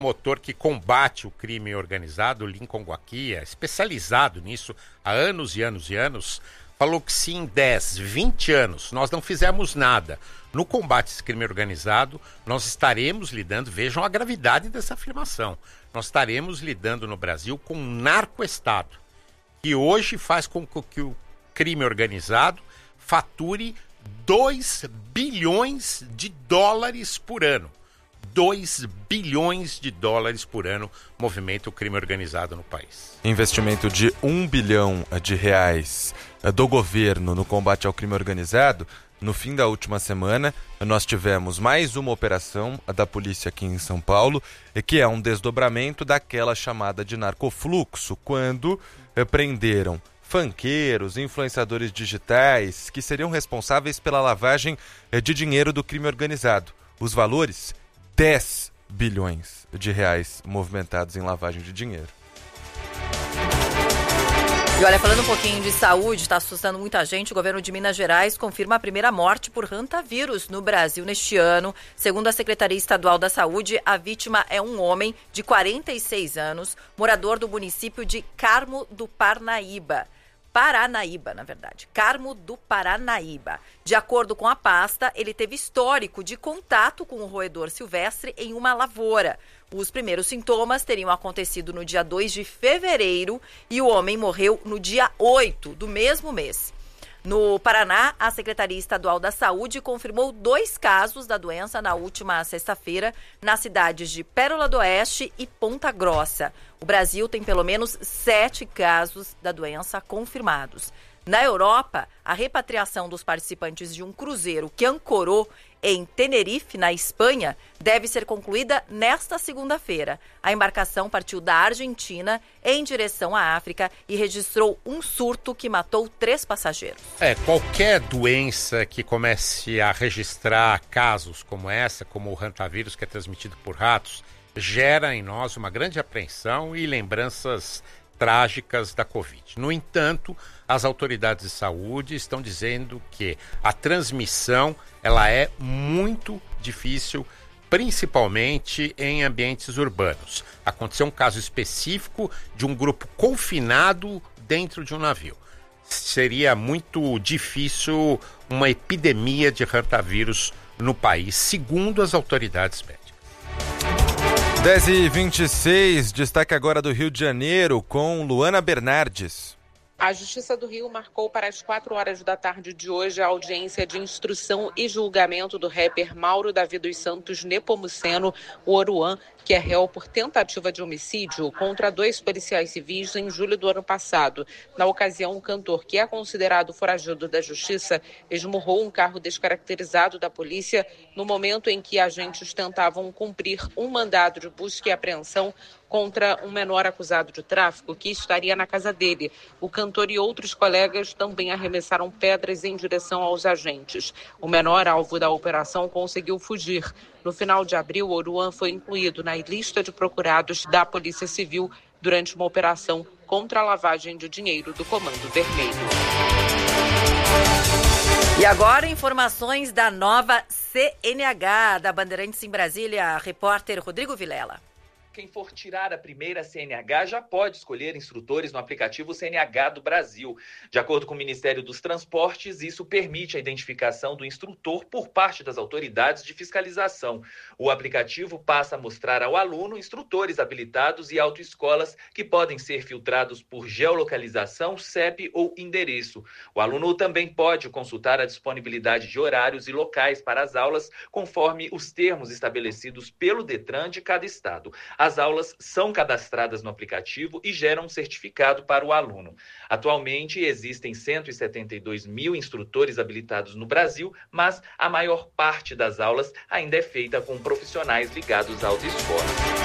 promotor que combate o crime organizado, Lincoln Guaquia, especializado nisso há anos e anos e anos, falou que se em 10, 20 anos nós não fizermos nada no combate a esse crime organizado, nós estaremos lidando, vejam a gravidade dessa afirmação, nós estaremos lidando no Brasil com um narcoestado, que hoje faz com que o crime organizado fature 2 bilhões de dólares por ano. 2 bilhões de dólares por ano movimenta o crime organizado no país. Investimento de 1 bilhão de reais do governo no combate ao crime organizado. No fim da última semana, nós tivemos mais uma operação da polícia aqui em São Paulo, que é um desdobramento daquela chamada de narcofluxo, quando prenderam funqueiros, influenciadores digitais, que seriam responsáveis pela lavagem de dinheiro do crime organizado. Os valores, 10 bilhões de reais movimentados em lavagem de dinheiro. E olha, falando um pouquinho de saúde, está assustando muita gente, o governo de Minas Gerais confirma a primeira morte por hantavírus no Brasil neste ano. Segundo a Secretaria Estadual da Saúde, a vítima é um homem de 46 anos, morador do município de Carmo do Parnaíba. Carmo do Paranaíba. De acordo com a pasta, ele teve histórico de contato com o roedor silvestre em uma lavoura. Os primeiros sintomas teriam acontecido no dia 2 de fevereiro e o homem morreu no dia 8 do mesmo mês. No Paraná, a Secretaria Estadual da Saúde confirmou 2 casos da doença na última sexta-feira nas cidades de Pérola do Oeste e Ponta Grossa. O Brasil tem pelo menos 7 casos da doença confirmados. Na Europa, a repatriação dos participantes de um cruzeiro que ancorou em Tenerife, na Espanha, deve ser concluída nesta segunda-feira. A embarcação partiu da Argentina em direção à África e registrou um surto que matou 3 passageiros. Qualquer doença que comece a registrar casos como essa, como o hantavírus, que é transmitido por ratos, gera em nós uma grande apreensão e lembranças trágicas da Covid. No entanto, as autoridades de saúde estão dizendo que a transmissão ela é muito difícil, principalmente em ambientes urbanos. Aconteceu um caso específico de um grupo confinado dentro de um navio. Seria muito difícil uma epidemia de hantavírus no país, segundo as autoridades médicas. 10h26, destaque agora do Rio de Janeiro com Luana Bernardes. A Justiça do Rio marcou para as 4 horas da tarde de hoje a audiência de instrução e julgamento do rapper Mauro Davi dos Santos Nepomuceno, o Oruan, que é réu por tentativa de homicídio contra 2 policiais civis em julho do ano passado. Na ocasião, o cantor, que é considerado foragido da Justiça, esmurrou um carro descaracterizado da polícia no momento em que agentes tentavam cumprir um mandado de busca e apreensão contra um menor acusado de tráfico que estaria na casa dele. O cantor e outros colegas também arremessaram pedras em direção aos agentes. O menor, alvo da operação, conseguiu fugir. No final de abril, Oruan foi incluído na lista de procurados da Polícia Civil durante uma operação contra a lavagem de dinheiro do Comando Vermelho. E agora, informações da nova CNH da Bandeirantes em Brasília. Repórter Rodrigo Vilela. Quem for tirar a primeira CNH já pode escolher instrutores no aplicativo CNH do Brasil. De acordo com o Ministério dos Transportes, isso permite a identificação do instrutor por parte das autoridades de fiscalização. O aplicativo passa a mostrar ao aluno instrutores habilitados e autoescolas que podem ser filtrados por geolocalização, CEP ou endereço. O aluno também pode consultar a disponibilidade de horários e locais para as aulas, conforme os termos estabelecidos pelo Detran de cada estado. As aulas são cadastradas no aplicativo e geram um certificado para o aluno. Atualmente, existem 172 mil instrutores habilitados no Brasil, mas a maior parte das aulas ainda é feita com profissionais ligados à autoescola.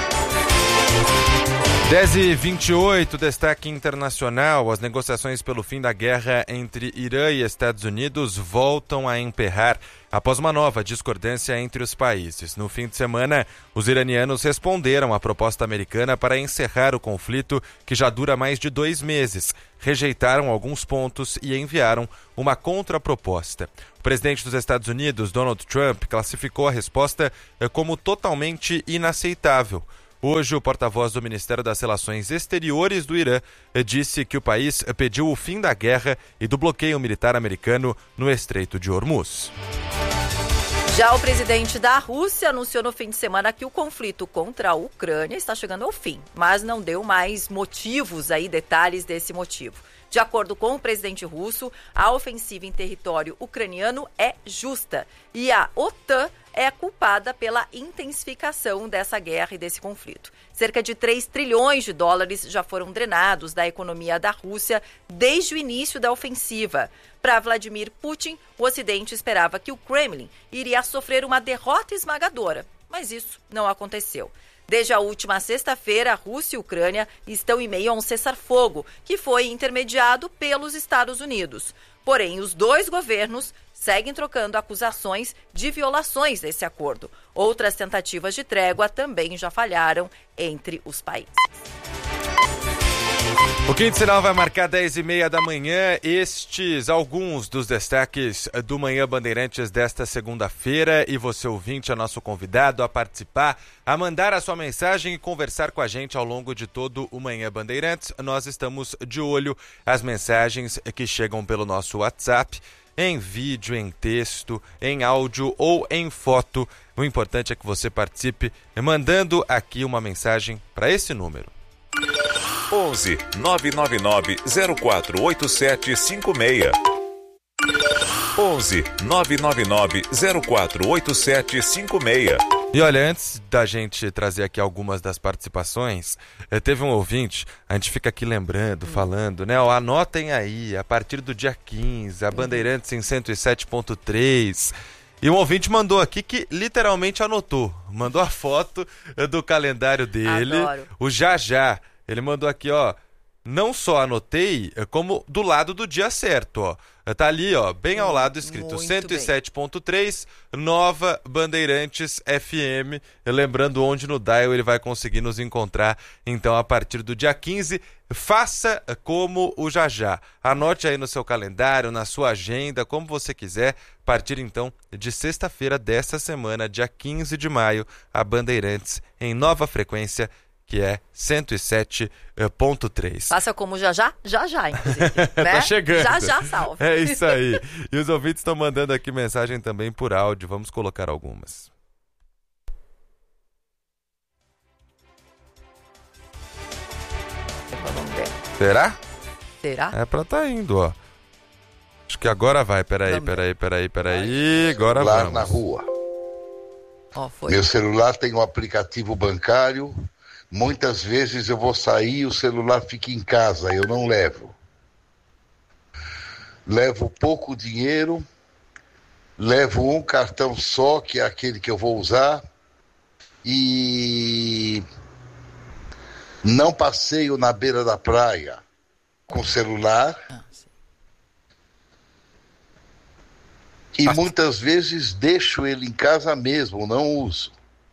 10h28, destaque internacional. As negociações pelo fim da guerra entre Irã e Estados Unidos voltam a emperrar após uma nova discordância entre os países. No fim de semana, os iranianos responderam à proposta americana para encerrar o conflito, que já dura mais de 2 meses. Rejeitaram alguns pontos e enviaram uma contraproposta. O presidente dos Estados Unidos, Donald Trump, classificou a resposta como totalmente inaceitável. Hoje, o porta-voz do Ministério das Relações Exteriores do Irã disse que o país pediu o fim da guerra e do bloqueio militar americano no Estreito de Hormuz. Já o presidente da Rússia anunciou no fim de semana que o conflito contra a Ucrânia está chegando ao fim, mas não deu mais detalhes desse motivo. De acordo com o presidente russo, a ofensiva em território ucraniano é justa e a OTAN é culpada pela intensificação dessa guerra e desse conflito. Cerca de 3 trilhões de dólares já foram drenados da economia da Rússia desde o início da ofensiva. Para Vladimir Putin, o Ocidente esperava que o Kremlin iria sofrer uma derrota esmagadora, mas isso não aconteceu. Desde a última sexta-feira, a Rússia e a Ucrânia estão em meio a um cessar-fogo, que foi intermediado pelos Estados Unidos. Porém, os dois governos seguem trocando acusações de violações desse acordo. Outras tentativas de trégua também já falharam entre os países. O Quinto Sinal vai marcar 10h30 da manhã. Estes alguns dos destaques do Manhã Bandeirantes desta segunda-feira. E você, ouvinte, é nosso convidado a participar, a mandar a sua mensagem e conversar com a gente ao longo de todo o Manhã Bandeirantes. Nós estamos de olho às mensagens que chegam pelo nosso WhatsApp, em vídeo, em texto, em áudio ou em foto. O importante é que você participe mandando aqui uma mensagem para esse número. 11 999 048756. 11 999 048756. E olha, antes da gente trazer aqui algumas das participações, teve um ouvinte, a gente fica aqui lembrando, falando, né? Ó, anotem aí, a partir do dia 15, a Bandeirantes em 107.3. E um ouvinte mandou aqui que literalmente anotou, mandou a foto do calendário dele, Adoro. o Já. Ele mandou aqui, ó, não só anotei, como do lado do dia certo, ó. Tá ali, ó, bem ao lado escrito 107.3, Nova Bandeirantes FM. Lembrando onde no dial ele vai conseguir nos encontrar, então, a partir do dia 15. Faça como o Já. Anote aí no seu calendário, na sua agenda, como você quiser. A partir, então, de sexta-feira desta semana, dia 15 de maio, a Bandeirantes em nova frequência, que é 107.3. Faça como Já, inclusive. Né? Tá chegando. Já, salve. É isso aí. E os ouvintes estão mandando aqui mensagem também por áudio. Vamos colocar algumas. Vamos ver. Será? Será? É pra tá indo, ó. Acho que agora vai. Peraí. Agora Celular vamos. na rua. Ó, foi. Meu celular tem um aplicativo bancário. Muitas vezes eu vou sair e o celular fica em casa, eu não levo. Levo pouco dinheiro, levo um cartão só, que é aquele que eu vou usar, e não passeio na beira da praia com celular. E muitas vezes deixo ele em casa mesmo, não uso.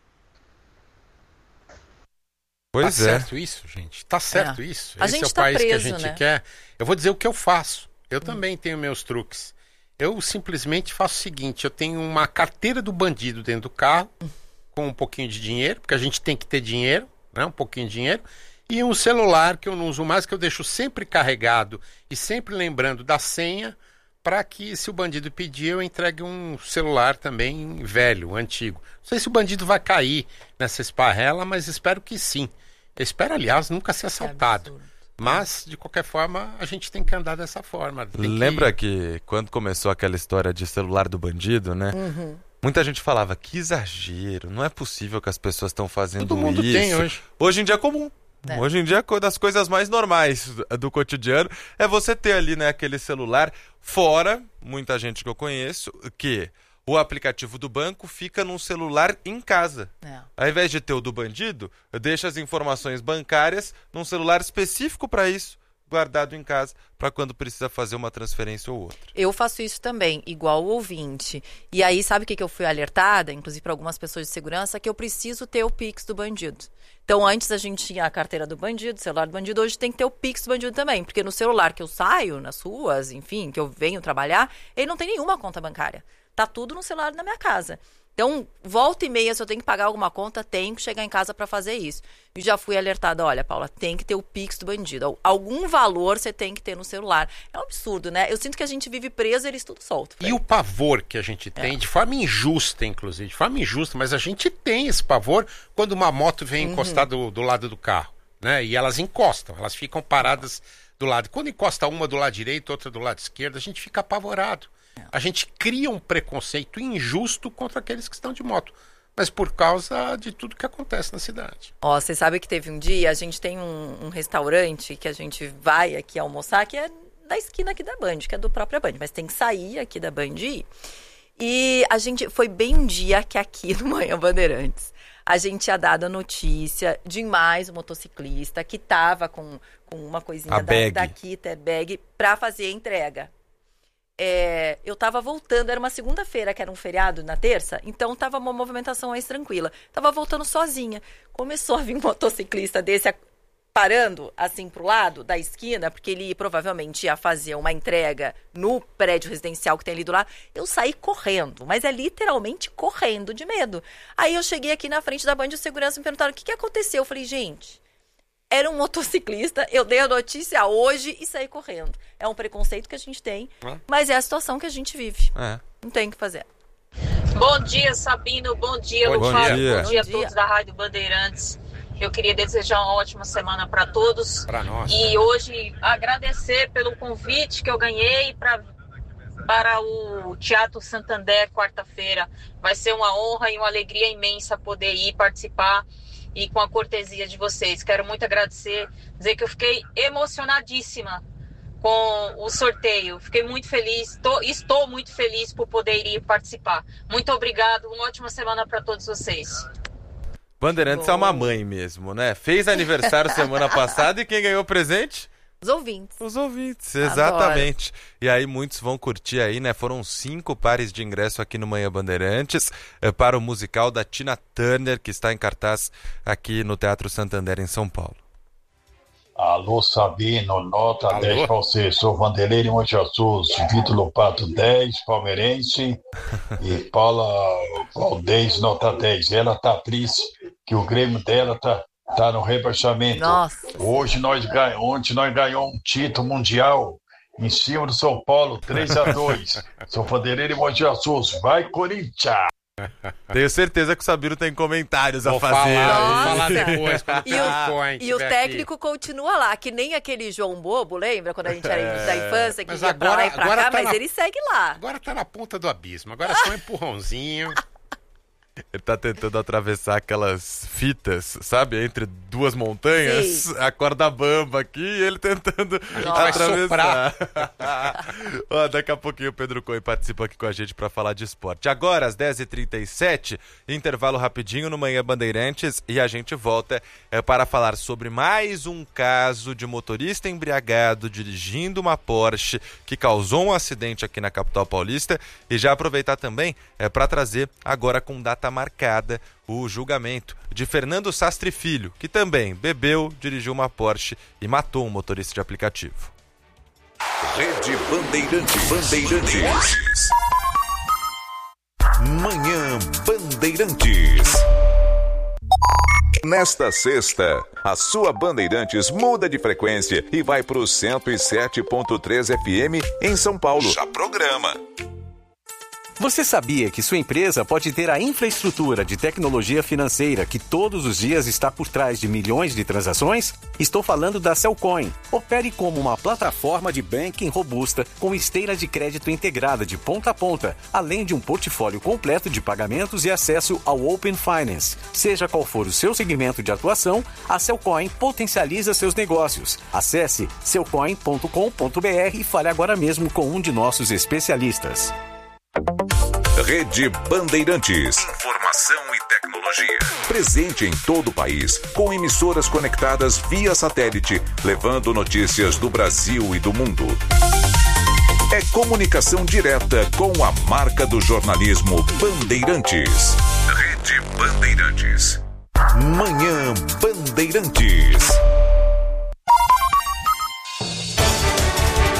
Pois Tá é. certo isso, gente. Tá certo isso. A Esse gente é o tá país que a preso, gente né? quer. Eu vou dizer o que eu faço. Eu também tenho meus truques. Eu simplesmente faço o seguinte, eu tenho uma carteira do bandido dentro do carro, com um pouquinho de dinheiro, porque a gente tem que ter dinheiro, né? Um pouquinho de dinheiro, e um celular que eu não uso mais, que eu deixo sempre carregado e sempre lembrando da senha, para que, se o bandido pedir, eu entregue um celular também velho, antigo. Não sei se o bandido vai cair nessa esparrela, mas espero que sim. Eu espero, aliás, nunca ser assaltado. Mas, de qualquer forma, a gente tem que andar dessa forma. Lembra que quando começou aquela história de celular do bandido, né? Muita gente falava, que exagero, não é possível que as pessoas estão fazendo Todo mundo isso. tem hoje. Hoje em dia é comum. É. Hoje em dia, das coisas mais normais do cotidiano é você ter ali, né, aquele celular. Fora, muita gente que eu conheço, que o aplicativo do banco fica num celular em casa. Ao invés de ter o do bandido, deixa as informações bancárias num celular específico para isso, guardado em casa, para quando precisa fazer uma transferência ou outra. Eu faço isso também, igual o ouvinte. E aí, sabe o que eu fui alertada, inclusive para algumas pessoas de segurança, que eu preciso ter o Pix do bandido. Então, antes a gente tinha a carteira do bandido, o celular do bandido, hoje tem que ter o Pix do bandido também. Porque no celular que eu saio nas ruas, enfim, que eu venho trabalhar, ele não tem nenhuma conta bancária. Tá tudo no celular da minha casa. Então, volta e meia, se eu tenho que pagar alguma conta, tenho que chegar em casa para fazer isso. E já fui alertada, olha, Paula, tem que ter o Pix do bandido. Algum valor você tem que ter no celular. É um absurdo, né? Eu sinto que a gente vive preso e eles tudo solto. E o pavor que a gente tem, de forma injusta, inclusive, de forma injusta, mas a gente tem esse pavor quando uma moto vem encostar do lado do carro, né? E elas encostam, elas ficam paradas do lado. Quando encosta uma do lado direito, outra do lado esquerdo, a gente fica apavorado. A gente cria um preconceito injusto contra aqueles que estão de moto, mas por causa de tudo que acontece na cidade. Ó, você sabe que teve um dia, a gente tem um restaurante que a gente vai aqui almoçar, que é da esquina aqui da Band, que é do próprio Band, mas tem que sair aqui da Band e ir. E a gente, foi bem um dia que aqui no Manhã Bandeirantes, a gente tinha dado a notícia de mais um motociclista que tava com uma coisinha da Kita Bag pra fazer a entrega. Eu tava voltando, era uma segunda-feira, que era um feriado na terça, então tava uma movimentação mais tranquila. Tava voltando sozinha. Começou a vir um motociclista desse parando assim pro lado da esquina, porque ele provavelmente ia fazer uma entrega no prédio residencial que tem ali do lado. Eu saí correndo, mas é literalmente correndo de medo. Aí eu cheguei aqui na frente da Band e os seguranças me perguntaram o que aconteceu. Eu falei, gente, era um motociclista, eu dei a notícia hoje e saí correndo. É um preconceito que a gente tem, mas é a situação que a gente vive. Não tem o que fazer. Bom dia, Sabino. Bom dia, Lucas. Bom dia a todos da Rádio Bandeirantes. Eu queria desejar uma ótima semana para todos. Para nós. E hoje agradecer pelo convite que eu ganhei para o Teatro Santander, quarta-feira. Vai ser uma honra e uma alegria imensa poder ir participar e com a cortesia de vocês. Quero muito agradecer, dizer que eu fiquei emocionadíssima com o sorteio. Fiquei muito feliz, estou muito feliz por poder ir participar. Muito obrigado, uma ótima semana para todos vocês. Bandeirantes é uma mãe mesmo, né? Fez aniversário semana passada e quem ganhou o presente? Os ouvintes. Os ouvintes, exatamente. Adoro. E aí muitos vão curtir aí, né? Foram 5 pares de ingresso aqui no Manhã Bandeirantes para o musical da Tina Turner, que está em cartaz aqui no Teatro Santander, em São Paulo. Alô, Sabino, nota 10 para você. Sou Vanderlei de Monte Jesus, Vitor Lopato 10, palmeirense. E Paula Valdez, nota 10. Ela tá triste que o Grêmio dela tá no rebaixamento. Nossa. Ontem nós ganhamos um título mundial em cima do São Paulo, 3-2. Sou Vanderlei de Monte Jesus. Vai, Corinthians! Tenho certeza que o Sabino tem comentários a fazer. Vou falar depois. E o técnico continua lá, que nem aquele João Bobo, lembra? Quando a gente era da infância, que ia agora, pra lá e pra cá, mas ele segue lá. Agora tá na ponta do abismo, agora é só um empurrãozinho. Ele tá tentando atravessar aquelas fitas, sabe? Entre duas montanhas. Sim. A corda bamba aqui e ele tentando atravessar. Ó, daqui a pouquinho o Pedro Cohen participa aqui com a gente para falar de esporte. Agora, às 10h37, intervalo rapidinho no Manhã Bandeirantes e a gente volta para falar sobre mais um caso de motorista embriagado dirigindo uma Porsche que causou um acidente aqui na capital paulista e já aproveitar também para trazer agora com data marcada o julgamento de Fernando Sastre Filho, que também bebeu, dirigiu uma Porsche e matou um motorista de aplicativo. Rede Bandeirantes. Manhã Bandeirantes. Nesta sexta, a sua Bandeirantes muda de frequência e vai para o 107.3 FM em São Paulo. Já programa. Você sabia que sua empresa pode ter a infraestrutura de tecnologia financeira que todos os dias está por trás de milhões de transações? Estou falando da Cellcoin. Opere como uma plataforma de banking robusta com esteira de crédito integrada de ponta a ponta, além de um portfólio completo de pagamentos e acesso ao Open Finance. Seja qual for o seu segmento de atuação, a Cellcoin potencializa seus negócios. Acesse cellcoin.com.br e fale agora mesmo com um de nossos especialistas. Rede Bandeirantes. Informação e tecnologia. Presente em todo o país, com emissoras conectadas via satélite, levando notícias do Brasil e do mundo. É comunicação direta com a marca do jornalismo Bandeirantes. Rede Bandeirantes. Manhã Bandeirantes.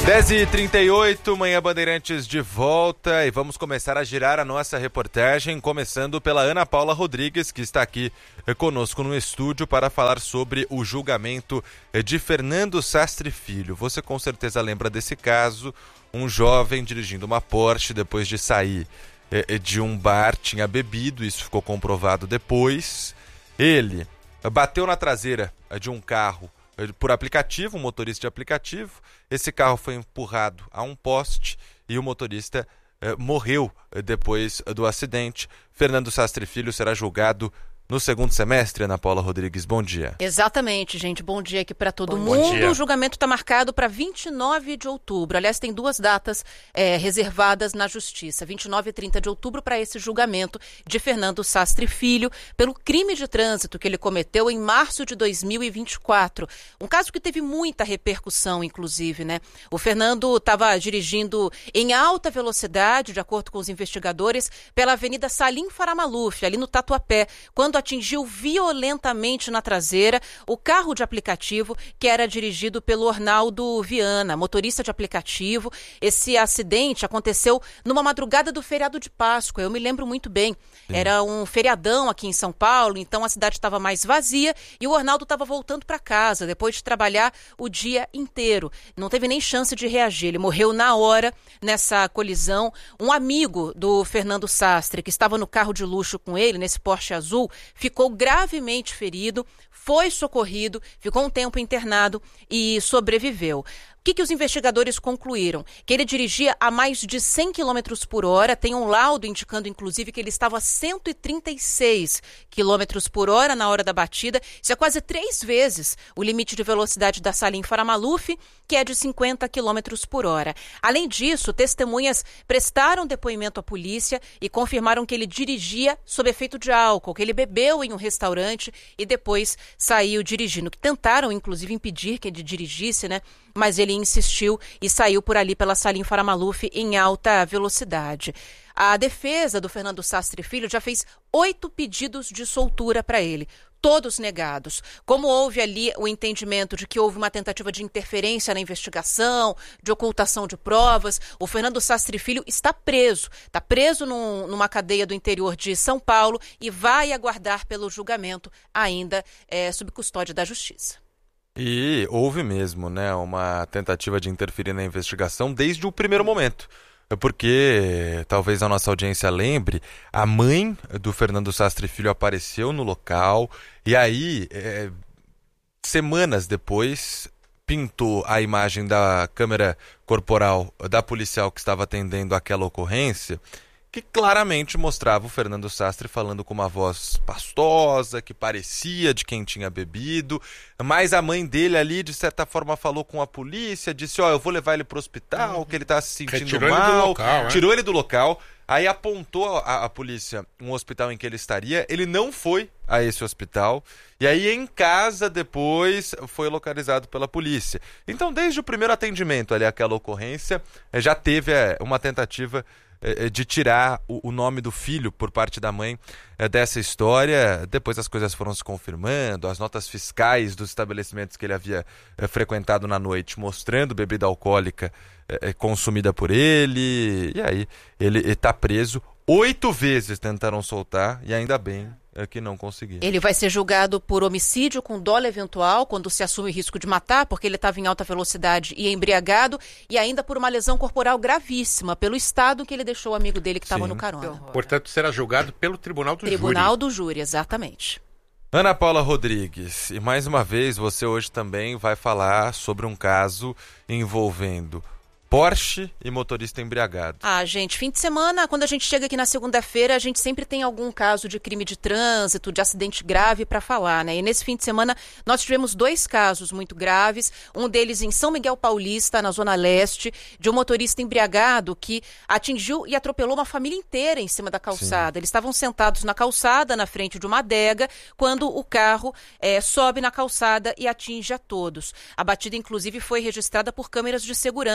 10h38, Manhã Bandeirantes de volta e vamos começar a girar a nossa reportagem, começando pela Ana Paula Rodrigues, que está aqui conosco no estúdio para falar sobre o julgamento de Fernando Sastre Filho. Você com certeza lembra desse caso, um jovem dirigindo uma Porsche depois de sair de um bar, tinha bebido, isso ficou comprovado depois. Ele bateu na traseira de um carro por aplicativo, um motorista de aplicativo. Esse carro foi empurrado a um poste e o motorista morreu depois do acidente. Fernando Sastre Filho será julgado no segundo semestre. Ana Paula Rodrigues, bom dia. Exatamente, gente. Bom dia aqui para todo mundo. O julgamento está marcado para 29 de outubro. Aliás, tem duas datas reservadas na Justiça. 29 e 30 de outubro para esse julgamento de Fernando Sastre Filho pelo crime de trânsito que ele cometeu em março de 2024. Um caso que teve muita repercussão, inclusive, né? O Fernando estava dirigindo em alta velocidade, de acordo com os investigadores, pela Avenida Salim Faramaluf, ali no Tatuapé, quando atingiu violentamente na traseira o carro de aplicativo que era dirigido pelo Ornaldo Viana, motorista de aplicativo. Esse acidente aconteceu numa madrugada do feriado de Páscoa, eu me lembro muito bem. Era um feriadão aqui em São Paulo, então a cidade estava mais vazia e o Ornaldo estava voltando para casa depois de trabalhar o dia inteiro. Não teve nem chance de reagir, ele morreu na hora nessa colisão. Um amigo do Fernando Sastre, que estava no carro de luxo com ele, nesse Porsche azul, ficou gravemente ferido, foi socorrido, ficou um tempo internado e sobreviveu. O que os investigadores concluíram? Que ele dirigia a mais de 100 km por hora, tem um laudo indicando, inclusive, que ele estava a 136 km por hora na hora da batida. Isso é quase 3 vezes o limite de velocidade da Salim Faramaluf, que é de 50 km por hora. Além disso, testemunhas prestaram depoimento à polícia e confirmaram que ele dirigia sob efeito de álcool, que ele bebeu em um restaurante e depois saiu dirigindo. Que tentaram, inclusive, impedir que ele dirigisse, né? Mas ele insistiu e saiu por ali pela Salim Faramaluf em alta velocidade. A defesa do Fernando Sastre Filho já fez 8 pedidos de soltura para ele, todos negados. Como houve ali o entendimento de que houve uma tentativa de interferência na investigação, de ocultação de provas, o Fernando Sastre Filho está preso numa cadeia do interior de São Paulo e vai aguardar pelo julgamento ainda sob custódia da Justiça. E houve mesmo, né, uma tentativa de interferir na investigação desde o primeiro momento. Porque, talvez a nossa audiência lembre, a mãe do Fernando Sastre Filho apareceu no local e aí, semanas depois, pintou a imagem da câmera corporal da policial que estava atendendo aquela ocorrência, que claramente mostrava o Fernando Sastre falando com uma voz pastosa, que parecia de quem tinha bebido, mas a mãe dele ali, de certa forma, falou com a polícia, disse, eu vou levar ele para o hospital, que ele está se sentindo mal, tirou ele do local, aí apontou a polícia um hospital em que ele estaria, ele não foi a esse hospital, e aí em casa depois foi localizado pela polícia. Então, desde o primeiro atendimento ali àquela ocorrência, já teve uma tentativa de tirar o nome do filho por parte da mãe dessa história. Depois as coisas foram se confirmando, as notas fiscais dos estabelecimentos que ele havia frequentado na noite mostrando bebida alcoólica consumida por ele, e aí ele está preso. 8 vezes tentaram soltar e ainda bem que não conseguiram. Ele vai ser julgado por homicídio com dolo eventual, quando se assume o risco de matar, porque ele estava em alta velocidade e embriagado, e ainda por uma lesão corporal gravíssima, pelo estado que ele deixou o amigo dele que estava no carona. Portanto, será julgado pelo Tribunal do Júri. Tribunal do Júri, exatamente. Ana Paula Rodrigues, e mais uma vez você hoje também vai falar sobre um caso envolvendo Porsche e motorista embriagado. Gente, fim de semana, quando a gente chega aqui na segunda-feira, a gente sempre tem algum caso de crime de trânsito, de acidente grave para falar, né? E nesse fim de semana nós tivemos 2 casos muito graves, um deles em São Miguel Paulista, na Zona Leste, de um motorista embriagado que atingiu e atropelou uma família inteira em cima da calçada. Sim. Eles estavam sentados na calçada, na frente de uma adega, quando o carro sobe na calçada e atinge a todos. A batida, inclusive, foi registrada por câmeras de segurança ali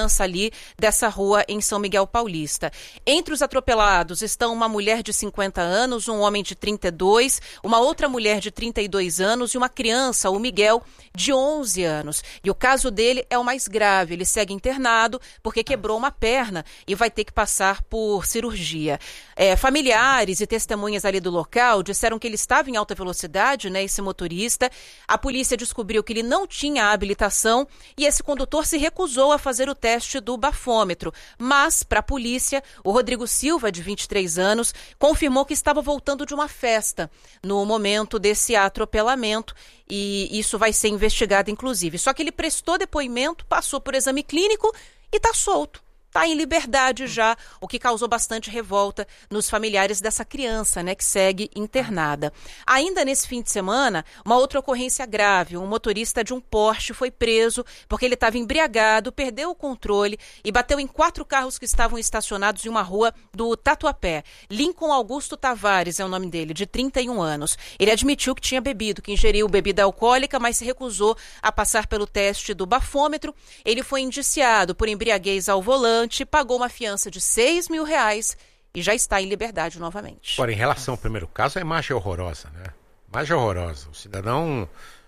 ali dessa rua em São Miguel Paulista. Entre os atropelados estão uma mulher de 50 anos, um homem de 32, uma outra mulher de 32 anos e uma criança, o Miguel, de 11 anos. E o caso dele é o mais grave. Ele segue internado porque quebrou uma perna e vai ter que passar por cirurgia. Familiares e testemunhas ali do local disseram que ele estava em alta velocidade, né, esse motorista. A polícia descobriu que ele não tinha habilitação e esse condutor se recusou a fazer o teste do bafômetro. Mas, para a polícia, o Rodrigo Silva, de 23 anos, confirmou que estava voltando de uma festa no momento desse atropelamento e isso vai ser investigado, inclusive. Só que ele prestou depoimento, passou por exame clínico e está solto. Está em liberdade já, o que causou bastante revolta nos familiares dessa criança, né, que segue internada. Ainda nesse fim de semana, uma outra ocorrência grave. Um motorista de um Porsche foi preso porque ele estava embriagado, perdeu o controle e bateu em 4 carros que estavam estacionados em uma rua do Tatuapé. Lincoln Augusto Tavares é o nome dele, de 31 anos. Ele admitiu que tinha bebido, que ingeriu bebida alcoólica, mas se recusou a passar pelo teste do bafômetro. Ele foi indiciado por embriaguez ao volante, pagou uma fiança de R$6 mil e já está em liberdade novamente. Agora, em relação ao primeiro caso, a imagem é horrorosa, né? Imagem horrorosa. O cidadão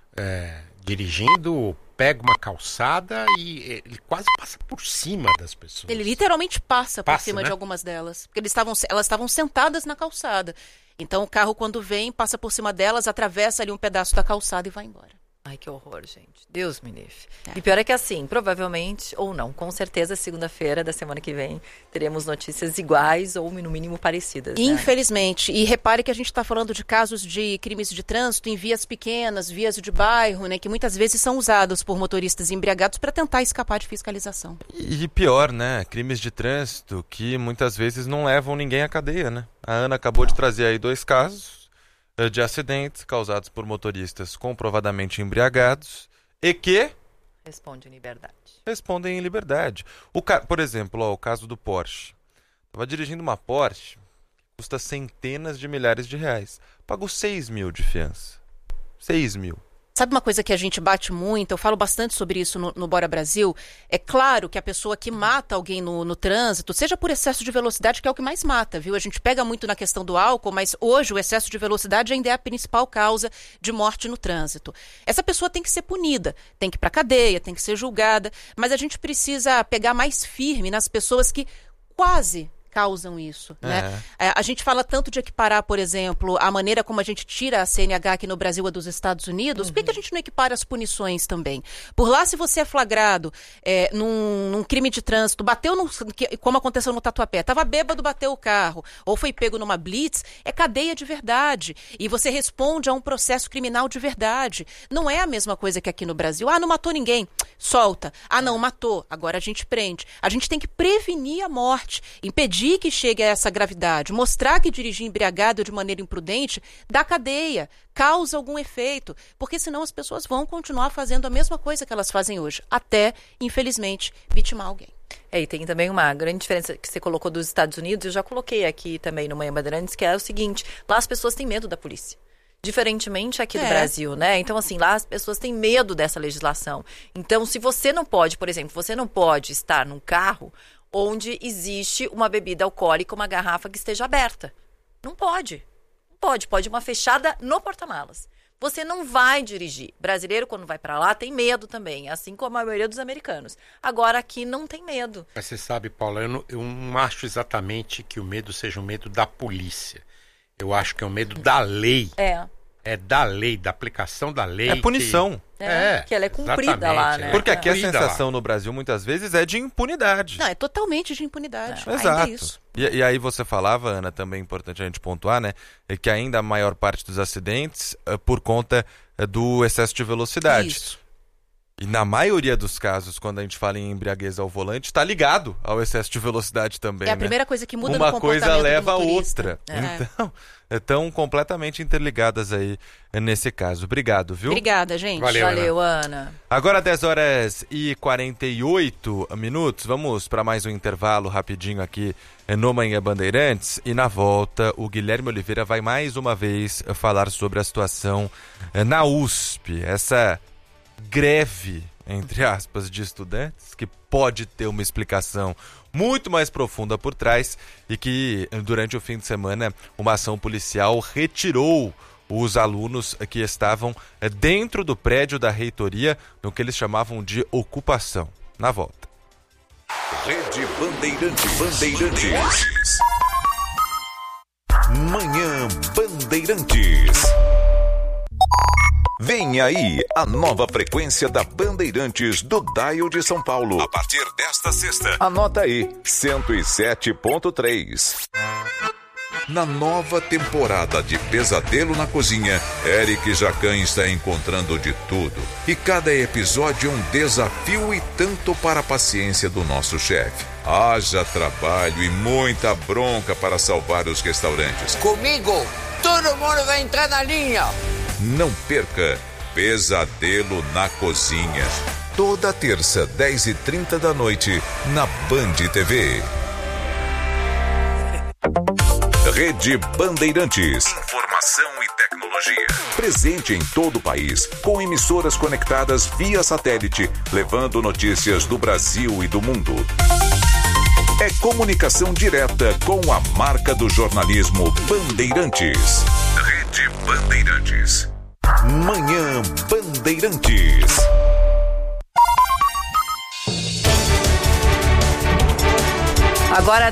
dirigindo, pega uma calçada e ele quase passa por cima das pessoas. Ele literalmente passa por cima, né, de algumas delas. Porque elas estavam sentadas na calçada. Então o carro, quando vem, passa por cima delas, atravessa ali um pedaço da calçada e vai embora. Ai, que horror, gente. Deus me livre. E pior é que assim, provavelmente, ou não, com certeza, segunda-feira da semana que vem, teremos notícias iguais ou, no mínimo, parecidas. Né? Infelizmente. E repare que a gente está falando de casos de crimes de trânsito em vias pequenas, vias de bairro, né, que muitas vezes são usadas por motoristas embriagados para tentar escapar de fiscalização. E pior, né? Crimes de trânsito que muitas vezes não levam ninguém à cadeia, né? A Ana acabou de trazer aí 2 casos de acidentes causados por motoristas comprovadamente embriagados e que respondem em liberdade. Por exemplo, o caso do Porsche. Estava dirigindo uma Porsche que custa centenas de milhares de reais. Pagou 6 mil de fiança. 6 mil. Sabe uma coisa que a gente bate muito, eu falo bastante sobre isso no Bora Brasil, é claro que a pessoa que mata alguém no trânsito, seja por excesso de velocidade, que é o que mais mata, viu? A gente pega muito na questão do álcool, mas hoje o excesso de velocidade ainda é a principal causa de morte no trânsito. Essa pessoa tem que ser punida, tem que ir pra cadeia, tem que ser julgada, mas a gente precisa pegar mais firme nas pessoas que quase causam isso, né? A gente fala tanto de equiparar, por exemplo, a maneira como a gente tira a CNH aqui no Brasil a dos Estados Unidos. Por que a gente não equipara as punições também? Por lá, se você é flagrado num crime de trânsito, bateu como aconteceu no Tatuapé, estava bêbado, bateu o carro, ou foi pego numa blitz, é cadeia de verdade. E você responde a um processo criminal de verdade. Não é a mesma coisa que aqui no Brasil. Ah, não matou ninguém, solta. Ah, não, matou, agora a gente prende. A gente tem que prevenir a morte, impedir que chegue a essa gravidade, mostrar que dirigir embriagado de maneira imprudente dá cadeia, causa algum efeito, porque senão as pessoas vão continuar fazendo a mesma coisa que elas fazem hoje, até, infelizmente, vitimar alguém. E tem também uma grande diferença que você colocou dos Estados Unidos, eu já coloquei aqui também no Manhã Bandeirantes, que é o seguinte, lá as pessoas têm medo da polícia. Diferentemente aqui do Brasil, né? Então, assim, lá as pessoas têm medo dessa legislação. Então, se você não pode, por exemplo, você não pode estar num carro onde existe uma bebida alcoólica, uma garrafa que esteja aberta. Não pode. Não pode. Pode uma fechada no porta-malas. Você não vai dirigir. Brasileiro, quando vai pra lá, tem medo também, assim como a maioria dos americanos. Agora, aqui não tem medo. Mas você sabe, Paula, eu não acho exatamente que o medo seja o medo da polícia. Eu acho que é o medo da lei. É da lei, da aplicação da lei. É punição. Que ela é cumprida lá, né? Porque aqui a sensação no Brasil, muitas vezes, é de impunidade. Não, é totalmente de impunidade. Exato. Isso. E aí você falava, Ana, também é importante a gente pontuar, né? É que ainda a maior parte dos acidentes é por conta do excesso de velocidade. Isso. E na maioria dos casos, quando a gente fala em embriaguez ao volante, está ligado ao excesso de velocidade também. É a primeira coisa que muda no comportamento do motorista. Uma coisa leva a outra. Então, estão completamente interligadas aí nesse caso. Obrigado, viu? Obrigada, gente. Valeu, Ana. Agora 10h48. Vamos para mais um intervalo rapidinho aqui no Manhã Bandeirantes. E na volta, o Guilherme Oliveira vai mais uma vez falar sobre a situação na USP. Essa greve entre aspas, de estudantes, que pode ter uma explicação muito mais profunda por trás e que, durante o fim de semana, uma ação policial retirou os alunos que estavam dentro do prédio da reitoria, no que eles chamavam de ocupação. Na volta. Rede Bandeirantes. Manhã Bandeirantes. Vem aí a nova frequência da Bandeirantes do Dial de São Paulo. A partir desta sexta. Anota aí, 107.3. Na nova temporada de Pesadelo na Cozinha, Eric Jacan está encontrando de tudo. E cada episódio é um desafio e tanto para a paciência do nosso chefe. Haja trabalho e muita bronca para salvar os restaurantes. Comigo, todo mundo vai entrar na linha. Não perca Pesadelo na Cozinha. Toda terça, 10h30 da noite, na Band TV. Rede Bandeirantes. Informação e tecnologia. Presente em todo o país, com emissoras conectadas via satélite, levando notícias do Brasil e do mundo. É comunicação direta com a marca do jornalismo Bandeirantes. Rede Bandeirantes. Manhã Bandeirantes. Agora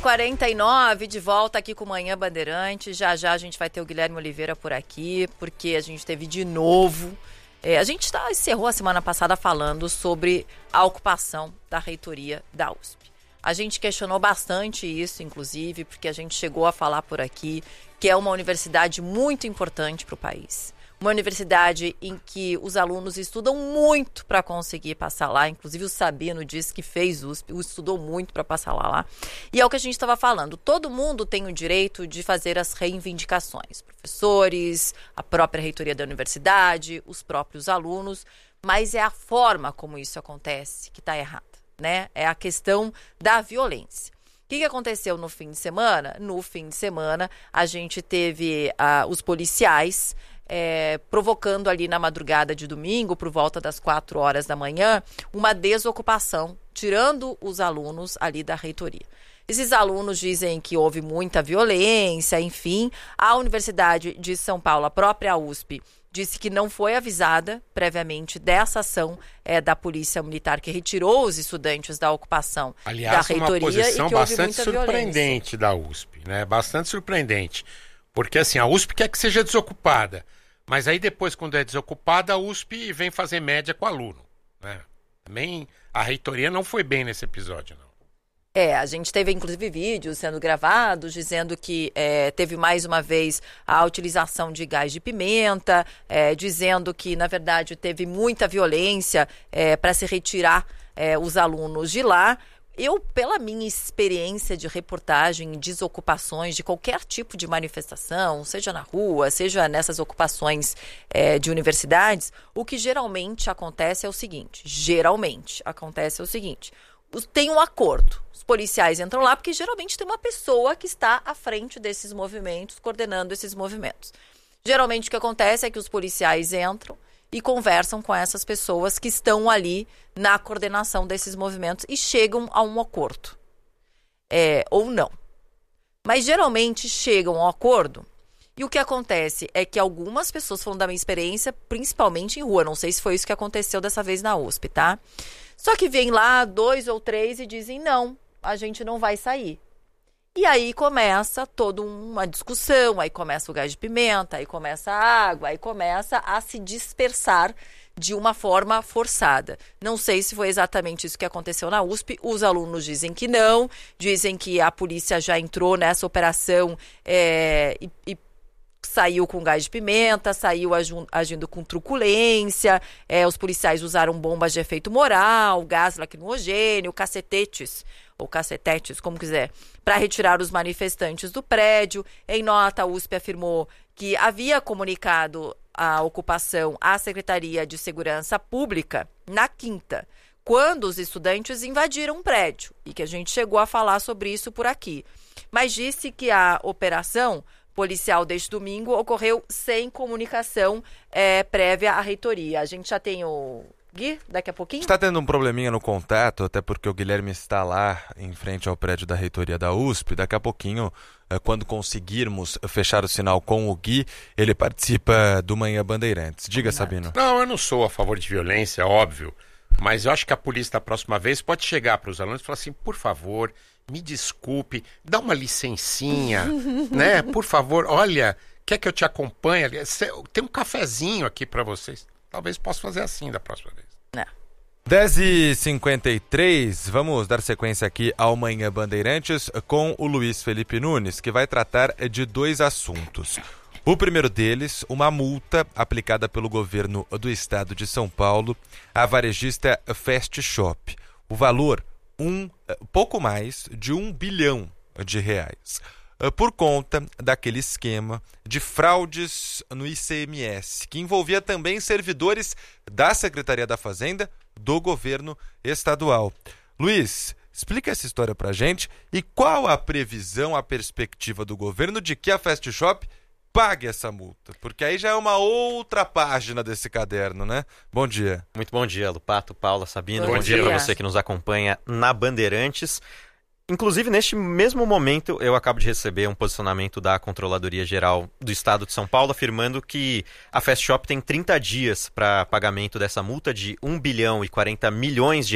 10h49, de volta aqui com Manhã Bandeirantes. Já a gente vai ter o Guilherme Oliveira por aqui, porque a gente teve de novo... a gente encerrou a semana passada falando sobre a ocupação da reitoria da USP. A gente questionou bastante isso, inclusive, porque a gente chegou a falar por aqui que é uma universidade muito importante para o país. Uma universidade em que os alunos estudam muito para conseguir passar lá. Inclusive o Sabino disse que fez USP, estudou muito para passar lá. E é o que a gente estava falando. Todo mundo tem o direito de fazer as reivindicações. Professores, a própria reitoria da universidade, os próprios alunos. Mas é a forma como isso acontece que está errada, né? É a questão da violência. O que aconteceu no fim de semana? No fim de semana, a gente teve os policiais... provocando ali na madrugada de domingo, por volta das 4 horas da manhã, uma desocupação, tirando os alunos ali da reitoria. Esses alunos dizem que houve muita violência, enfim. A Universidade de São Paulo, a própria USP, disse que não foi avisada previamente dessa ação da Polícia Militar que retirou os estudantes da ocupação da reitoria. Aliás, uma posição e que houve bastante muita surpreendente da USP, né? Bastante surpreendente. Porque assim, a USP quer que seja desocupada. Mas aí depois, quando é desocupada, a USP vem fazer média com o aluno, né? Também a reitoria não foi bem nesse episódio, não. A gente teve inclusive vídeos sendo gravados dizendo que teve mais uma vez a utilização de gás de pimenta, dizendo que na verdade teve muita violência para se retirar os alunos de lá. Eu, pela minha experiência de reportagem em desocupações de qualquer tipo de manifestação, seja na rua, seja nessas ocupações de universidades, o que geralmente acontece é o seguinte, tem um acordo, os policiais entram lá porque geralmente tem uma pessoa que está à frente desses movimentos, coordenando esses movimentos. Geralmente o que acontece é que os policiais entram e conversam com essas pessoas que estão ali na coordenação desses movimentos e chegam a um acordo. Ou não. Mas geralmente chegam a um acordo e o que acontece é que algumas pessoas, falando da minha experiência, principalmente em rua, não sei se foi isso que aconteceu dessa vez na USP, tá? Só que vem lá 2 ou 3 e dizem, não, a gente não vai sair. E aí começa toda uma discussão, aí começa o gás de pimenta, aí começa a água, aí começa a se dispersar de uma forma forçada. Não sei se foi exatamente isso que aconteceu na USP, os alunos dizem que não, dizem que a polícia já entrou nessa operação e saiu com gás de pimenta, saiu agindo com truculência, os policiais usaram bombas de efeito moral, gás lacrimogêneo, cacetetes, como quiser, para retirar os manifestantes do prédio. Em nota, a USP afirmou que havia comunicado a ocupação à Secretaria de Segurança Pública na quinta, quando os estudantes invadiram um prédio, e que a gente chegou a falar sobre isso por aqui. Mas disse que a operação policial deste domingo ocorreu sem comunicação prévia à reitoria. A gente já tem o Gui, daqui a pouquinho? Está tendo um probleminha no contato, até porque o Guilherme está lá em frente ao prédio da reitoria da USP. Daqui a pouquinho, quando conseguirmos fechar o sinal com o Gui, ele participa do Manhã Bandeirantes. Diga, Sabino. Não, eu não sou a favor de violência, óbvio. Mas eu acho que a polícia, da próxima vez, pode chegar para os alunos e falar assim, por favor, me desculpe, dá uma licencinha, né? Por favor, olha, quer que eu te acompanhe? Tem um cafezinho aqui para vocês. Talvez possa fazer assim da próxima vez. 10h53, vamos dar sequência aqui ao Manhã Bandeirantes com o Luiz Felipe Nunes, que vai tratar de 2 assuntos. O primeiro deles, uma multa aplicada pelo governo do estado de São Paulo à varejista Fast Shop. O valor, pouco mais de R$1 bilhão. Por conta daquele esquema de fraudes no ICMS, que envolvia também servidores da Secretaria da Fazenda do governo estadual. Luiz, explica essa história pra gente e qual a previsão, a perspectiva do governo de que a Fast Shop pague essa multa, porque aí já é uma outra página desse caderno, né? Bom dia. Muito bom dia, Lupato, Paula, Sabino. Bom dia para você que nos acompanha na Bandeirantes. Inclusive, neste mesmo momento, eu acabo de receber um posicionamento da Controladoria Geral do Estado de São Paulo afirmando que a Fast Shop tem 30 dias para pagamento dessa multa de R$1 bilhão e 40 milhões,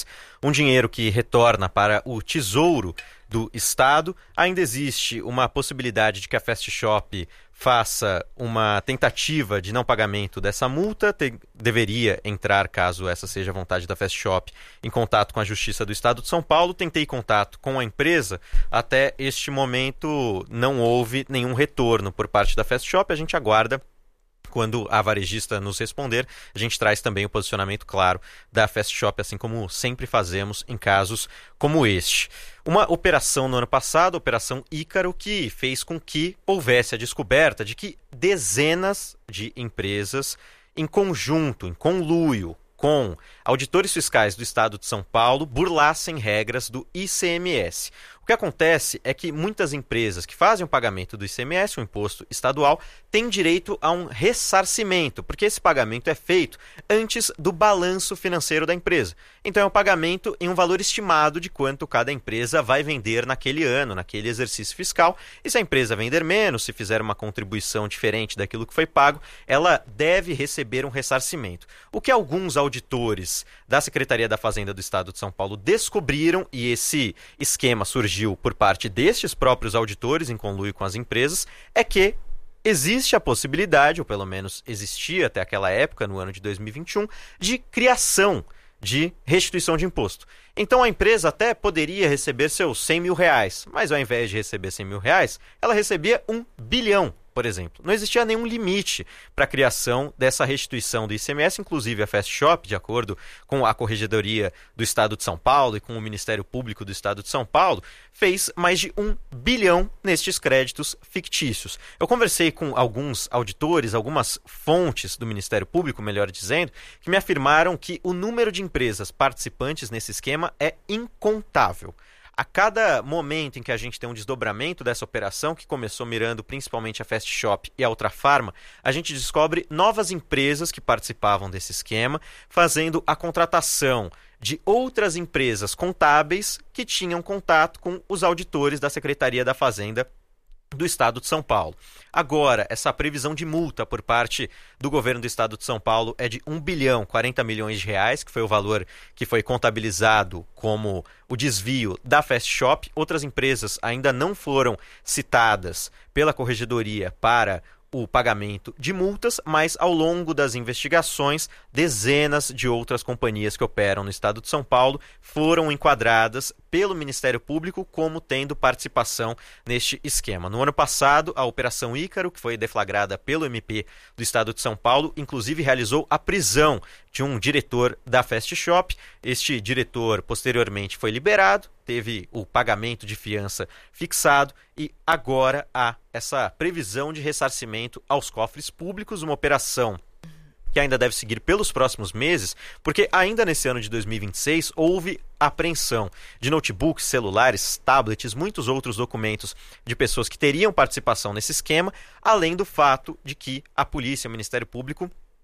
um dinheiro que retorna para o Tesouro do Estado. Ainda existe uma possibilidade de que a Fast Shop faça uma tentativa de não pagamento dessa multa, deveria entrar, caso essa seja a vontade da Fast Shop, em contato com a Justiça do Estado de São Paulo. Tentei contato com a empresa, até este momento não houve nenhum retorno por parte da Fast Shop. A gente aguarda. Quando a varejista nos responder, a gente traz também o posicionamento claro da Fast Shop, assim como sempre fazemos em casos como este. Uma operação no ano passado, a Operação Ícaro, que fez com que houvesse a descoberta de que dezenas de empresas, em conjunto, em conluio com auditores fiscais do Estado de São Paulo, burlassem regras do ICMS. O que acontece é que muitas empresas que fazem o pagamento do ICMS, o imposto estadual, têm direito a um ressarcimento, porque esse pagamento é feito antes do balanço financeiro da empresa. Então é um pagamento em um valor estimado de quanto cada empresa vai vender naquele ano, naquele exercício fiscal. E se a empresa vender menos, se fizer uma contribuição diferente daquilo que foi pago, ela deve receber um ressarcimento. O que alguns auditores da Secretaria da Fazenda do Estado de São Paulo descobriram, e esse esquema surgiu por parte destes próprios auditores, em conluio com as empresas, é que existe a possibilidade, ou pelo menos existia até aquela época, no ano de 2021, de criação de restituição de imposto. Então a empresa até poderia receber seus R$100 mil, mas ao invés de receber R$100 mil, ela recebia R$1 bilhão. Por exemplo, não existia nenhum limite para a criação dessa restituição do ICMS, inclusive a Fast Shop, de acordo com a Corregedoria do Estado de São Paulo e com o Ministério Público do Estado de São Paulo, fez mais de R$1 bilhão nestes créditos fictícios. Eu conversei com alguns auditores, algumas fontes do Ministério Público, melhor dizendo, que me afirmaram que o número de empresas participantes nesse esquema é incontável. A cada momento em que a gente tem um desdobramento dessa operação, que começou mirando principalmente a Fast Shop e a Ultrafarma, a gente descobre novas empresas que participavam desse esquema, fazendo a contratação de outras empresas contábeis que tinham contato com os auditores da Secretaria da Fazenda do Estado de São Paulo. Agora, essa previsão de multa por parte do governo do Estado de São Paulo é de R$1 bilhão 40 milhões, que foi o valor que foi contabilizado como o desvio da Fast Shop. Outras empresas ainda não foram citadas pela Corregedoria para o pagamento de multas, mas ao longo das investigações, dezenas de outras companhias que operam no Estado de São Paulo foram enquadradas pelo Ministério Público como tendo participação neste esquema. No ano passado, a Operação Ícaro, que foi deflagrada pelo MP do Estado de São Paulo, inclusive realizou a prisão de um diretor da Fast Shop. Este diretor posteriormente foi liberado, teve o pagamento de fiança fixado e agora há essa previsão de ressarcimento aos cofres públicos, uma operação que ainda deve seguir pelos próximos meses, porque ainda nesse ano de 2026 houve apreensão de notebooks, celulares, tablets, muitos outros documentos de pessoas que teriam participação nesse esquema, além do fato de que a polícia, o Ministério Público,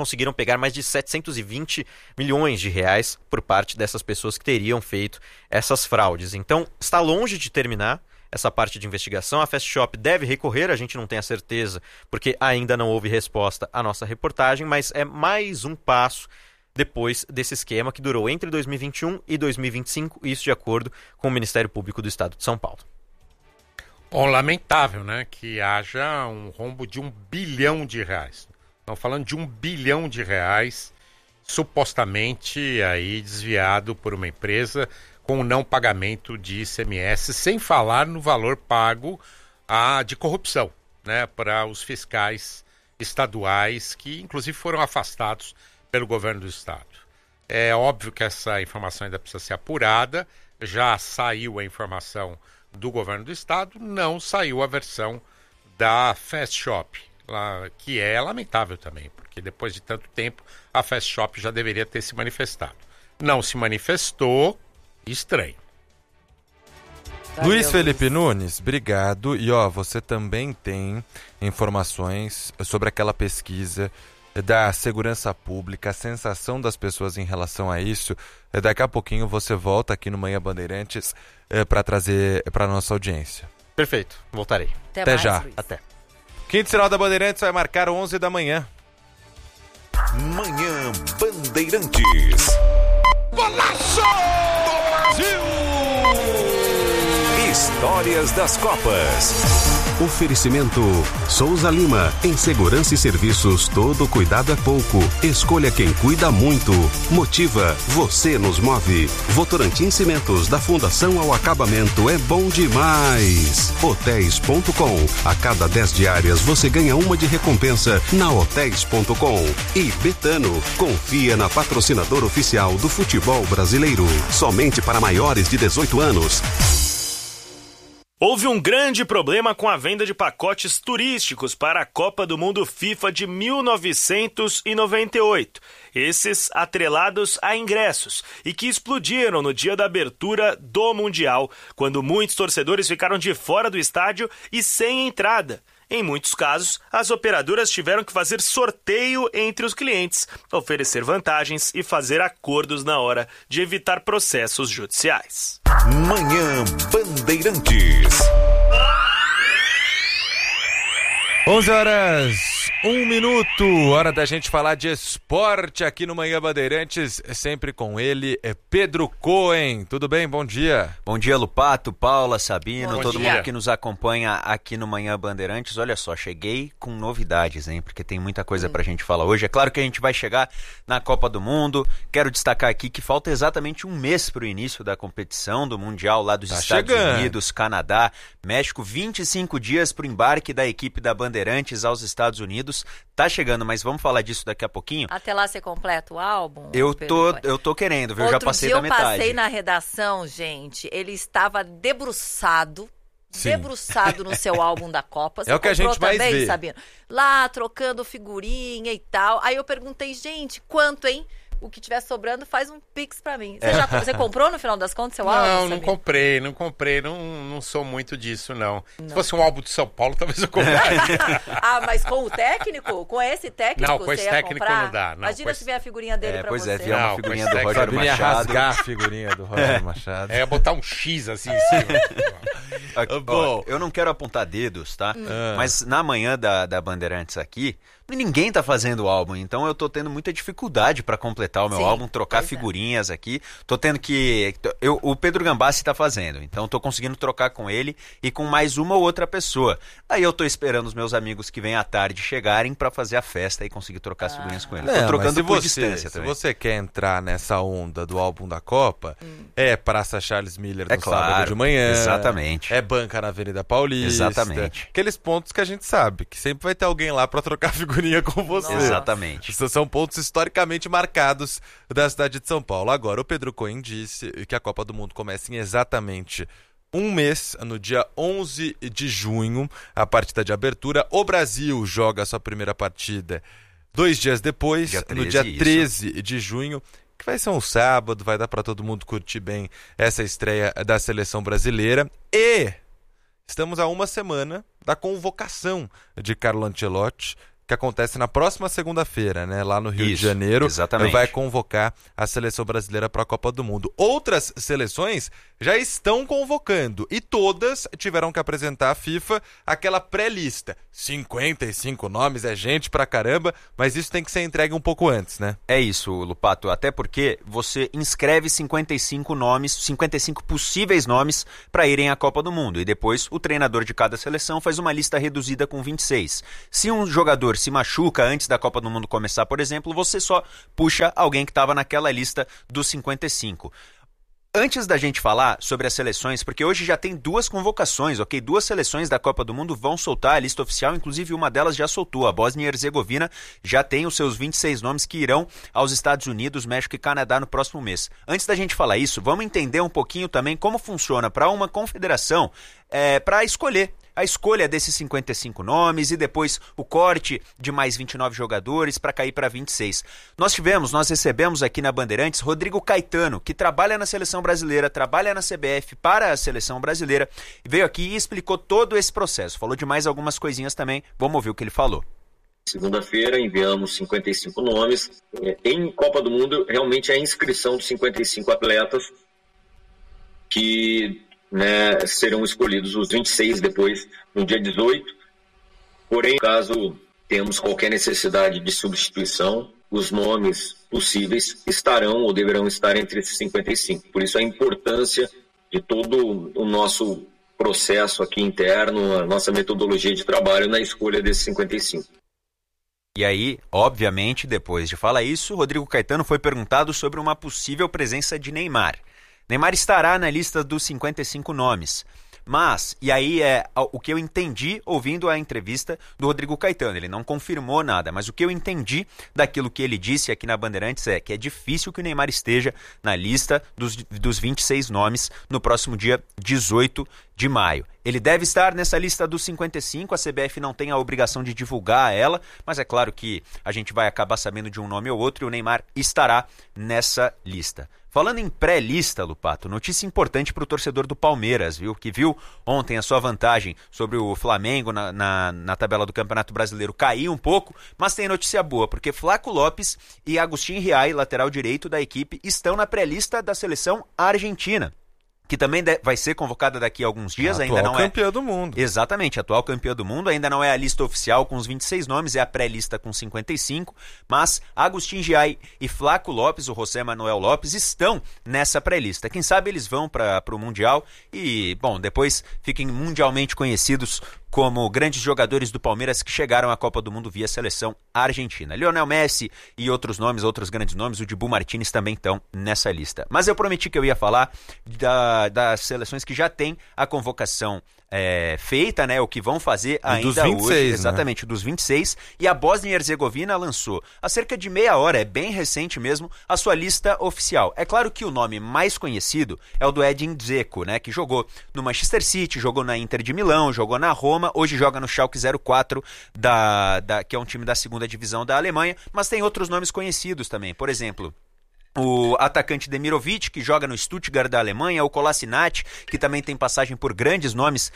conseguiram pegar mais de 720 milhões de reais por parte dessas pessoas que teriam feito essas fraudes. Então, está longe de terminar essa parte de investigação. A Fast Shop deve recorrer, a gente não tem a certeza, porque ainda não houve resposta à nossa reportagem, mas é mais um passo depois desse esquema que durou entre 2021 e 2025, isso de acordo com o Ministério Público do Estado de São Paulo. Bom, lamentável, né, que haja um rombo de R$1 bilhão. Estamos falando de R$1 bilhão, supostamente aí desviado por uma empresa com o não pagamento de ICMS, sem falar no valor pago de corrupção, né, para os fiscais estaduais que inclusive foram afastados pelo governo do estado. É óbvio que essa informação ainda precisa ser apurada, já saiu a informação do governo do estado, não saiu a versão da Fast Shop, que é lamentável também, porque depois de tanto tempo a Fast Shop já deveria ter se manifestado. Não se manifestou, estranho. Luiz Felipe Nunes, obrigado. E você também tem informações sobre aquela pesquisa da segurança pública, a sensação das pessoas em relação a isso. Daqui a pouquinho você volta aqui no Manhã Bandeirantes para trazer para nossa audiência. Perfeito, voltarei. Até mais, já. Luiz. Até. Quinto Sinal da Bandeirantes vai marcar 11 da manhã. Manhã Bandeirantes. Golaço do Brasil! Histórias das Copas. Oferecimento Souza Lima. Em segurança e serviços, todo cuidado é pouco. Escolha quem cuida muito. Motiva, você nos move. Votorantim Cimentos, da fundação ao acabamento, é bom demais. Hotéis.com. A cada 10 diárias você ganha uma de recompensa na Hotéis.com. E Betano, confia na patrocinadora oficial do futebol brasileiro. Somente para maiores de 18 anos. Houve um grande problema com a venda de pacotes turísticos para a Copa do Mundo FIFA de 1998. Esses atrelados a ingressos e que explodiram no dia da abertura do Mundial, quando muitos torcedores ficaram de fora do estádio e sem entrada. Em muitos casos, as operadoras tiveram que fazer sorteio entre os clientes, oferecer vantagens e fazer acordos na hora de evitar processos judiciais. Manhã Bandeirantes. 11h01, hora da gente falar de esporte aqui no Manhã Bandeirantes, sempre com ele, Pedro Cohen. Tudo bem? Bom dia. Bom dia, Lupato, Paula, Sabino, Bom todo dia. mundo que nos acompanha aqui no Manhã Bandeirantes. Olha só, cheguei com novidades, hein, porque tem muita coisa pra gente falar hoje. É claro que a gente vai chegar na Copa do Mundo. Quero destacar aqui que falta exatamente um mês pro início da competição do Mundial lá dos Estados Unidos, Canadá, México. 25 dias pro embarque da equipe da Bandeirantes aos Estados Unidos. Tá chegando, mas vamos falar disso daqui a pouquinho. Até lá você completa o álbum? Eu tô querendo, viu? Eu já passei da metade. Eu passei na redação, gente, ele estava debruçado no seu álbum da Copa. Você é o que a gente mais também, vê. Sabino? Lá, trocando figurinha e tal. Aí eu perguntei, gente, quanto, hein? O que tiver sobrando, faz um pix pra mim. Você comprou no final das contas seu álbum? Não comprei. Não sou muito disso, não. Se fosse um álbum de São Paulo, talvez eu comprasse. Mas com o técnico? Com esse técnico? Não, com esse técnico comprar? não dá. Não, Imagina se vier a figurinha dele pra você. Pois é, vier uma figurinha do Roger Sabino ia Machado. rasgar a figurinha do Roger Machado. É, botar um X assim em cima. Bom, eu não quero apontar dedos, tá? Mas na manhã da Bandeirantes aqui, ninguém tá fazendo o álbum, então eu tô tendo muita dificuldade pra completar o meu álbum, trocar figurinhas aqui. Tô tendo que... o Pedro Gambassi tá fazendo, então tô conseguindo trocar com ele e com mais uma ou outra pessoa. Aí eu tô esperando os meus amigos que vêm à tarde chegarem pra fazer a festa e conseguir trocar as figurinhas com eles. Tô trocando por distância também. Se você quer entrar nessa onda do álbum da Copa, é Praça Charles Miller no sábado de manhã. Exatamente. É banca na Avenida Paulista. Exatamente. Aqueles pontos que a gente sabe, que sempre vai ter alguém lá pra trocar figurinha com você. Exatamente. Esses são pontos historicamente marcados da cidade de São Paulo. Agora, o Pedro Cohen disse que a Copa do Mundo começa em exatamente um mês, no dia 11 de junho, a partida de abertura. O Brasil joga a sua primeira partida 2 dias depois, no dia 13 de junho, que vai ser um sábado, vai dar para todo mundo curtir bem essa estreia da seleção brasileira. E estamos a uma semana da convocação de Carlo Ancelotti, que acontece na próxima segunda-feira, né? Lá no Rio de Janeiro. Exatamente. Vai convocar a seleção brasileira para a Copa do Mundo. Outras seleções já estão convocando e todas tiveram que apresentar à FIFA aquela pré-lista. 55 nomes, é gente pra caramba, mas isso tem que ser entregue um pouco antes, né? É isso, Lupato, até porque você inscreve 55 nomes, 55 possíveis nomes para irem à Copa do Mundo e depois o treinador de cada seleção faz uma lista reduzida com 26. Se um jogador se machuca antes da Copa do Mundo começar, por exemplo, você só puxa alguém que estava naquela lista dos 55. Antes da gente falar sobre as seleções, porque hoje já tem 2 convocações, ok? 2 seleções da Copa do Mundo vão soltar a lista oficial, inclusive uma delas já soltou. A Bósnia e Herzegovina já tem os seus 26 nomes que irão aos Estados Unidos, México e Canadá no próximo mês. Antes da gente falar isso, vamos entender um pouquinho também como funciona para uma confederação para escolher. A escolha desses 55 nomes e depois o corte de mais 29 jogadores para cair para 26. Nós recebemos aqui na Bandeirantes Rodrigo Caetano, que trabalha na Seleção Brasileira, trabalha na CBF para a Seleção Brasileira, veio aqui e explicou todo esse processo. Falou de mais algumas coisinhas também, vamos ouvir o que ele falou. Segunda-feira enviamos 55 nomes. Em Copa do Mundo, realmente é a inscrição de 55 atletas que... serão escolhidos os 26 depois, no dia 18. Porém, caso temos qualquer necessidade de substituição, os nomes possíveis estarão ou deverão estar entre esses 55. Por isso a importância de todo o nosso processo aqui interno, a nossa metodologia de trabalho na escolha desses 55. E aí, obviamente, depois de falar isso, Rodrigo Caetano foi perguntado sobre uma possível presença de Neymar. Neymar estará na lista dos 55 nomes. Mas, e aí é o que eu entendi ouvindo a entrevista do Rodrigo Caetano. Ele não confirmou nada, mas o que eu entendi daquilo que ele disse aqui na Bandeirantes é que é difícil que o Neymar esteja na lista dos 26 nomes no próximo dia 18 de maio. Ele deve estar nessa lista dos 55, a CBF não tem a obrigação de divulgar ela, mas é claro que a gente vai acabar sabendo de um nome ou outro e o Neymar estará nessa lista. Falando em pré-lista, Lupato, notícia importante para o torcedor do Palmeiras, viu? Que viu ontem a sua vantagem sobre o Flamengo na tabela do Campeonato Brasileiro cair um pouco, mas tem notícia boa, porque Flaco Lopes e Agustín Riay, lateral direito da equipe, estão na pré-lista da seleção argentina, que também vai ser convocada daqui a alguns dias, ainda não é... Atual campeã do mundo. Exatamente, atual campeã do mundo, ainda não é a lista oficial com os 26 nomes, é a pré-lista com 55, mas Agustín Riay e Flaco Lopes, o José Manuel Lopes, estão nessa pré-lista. Quem sabe eles vão para o Mundial e, bom, depois fiquem mundialmente conhecidos como grandes jogadores do Palmeiras que chegaram à Copa do Mundo via seleção argentina. Lionel Messi e outros nomes, outros grandes nomes, o Dibu Martínez também estão nessa lista. Mas eu prometi que eu ia falar das seleções que já têm a convocação feita, né, o que vão fazer ainda dos 26, hoje, exatamente, dos 26, e a Bósnia e Herzegovina lançou há cerca de meia hora, é bem recente mesmo, a sua lista oficial. É claro que o nome mais conhecido é o do Edin Dzeko, né, que jogou no Manchester City, jogou na Inter de Milão, jogou na Roma, hoje joga no Schalke 04, que é um time da segunda divisão da Alemanha, mas tem outros nomes conhecidos também, por exemplo... O atacante Demirovic, que joga no Stuttgart da Alemanha, o Kolasinac, que também tem passagem por grandes nomes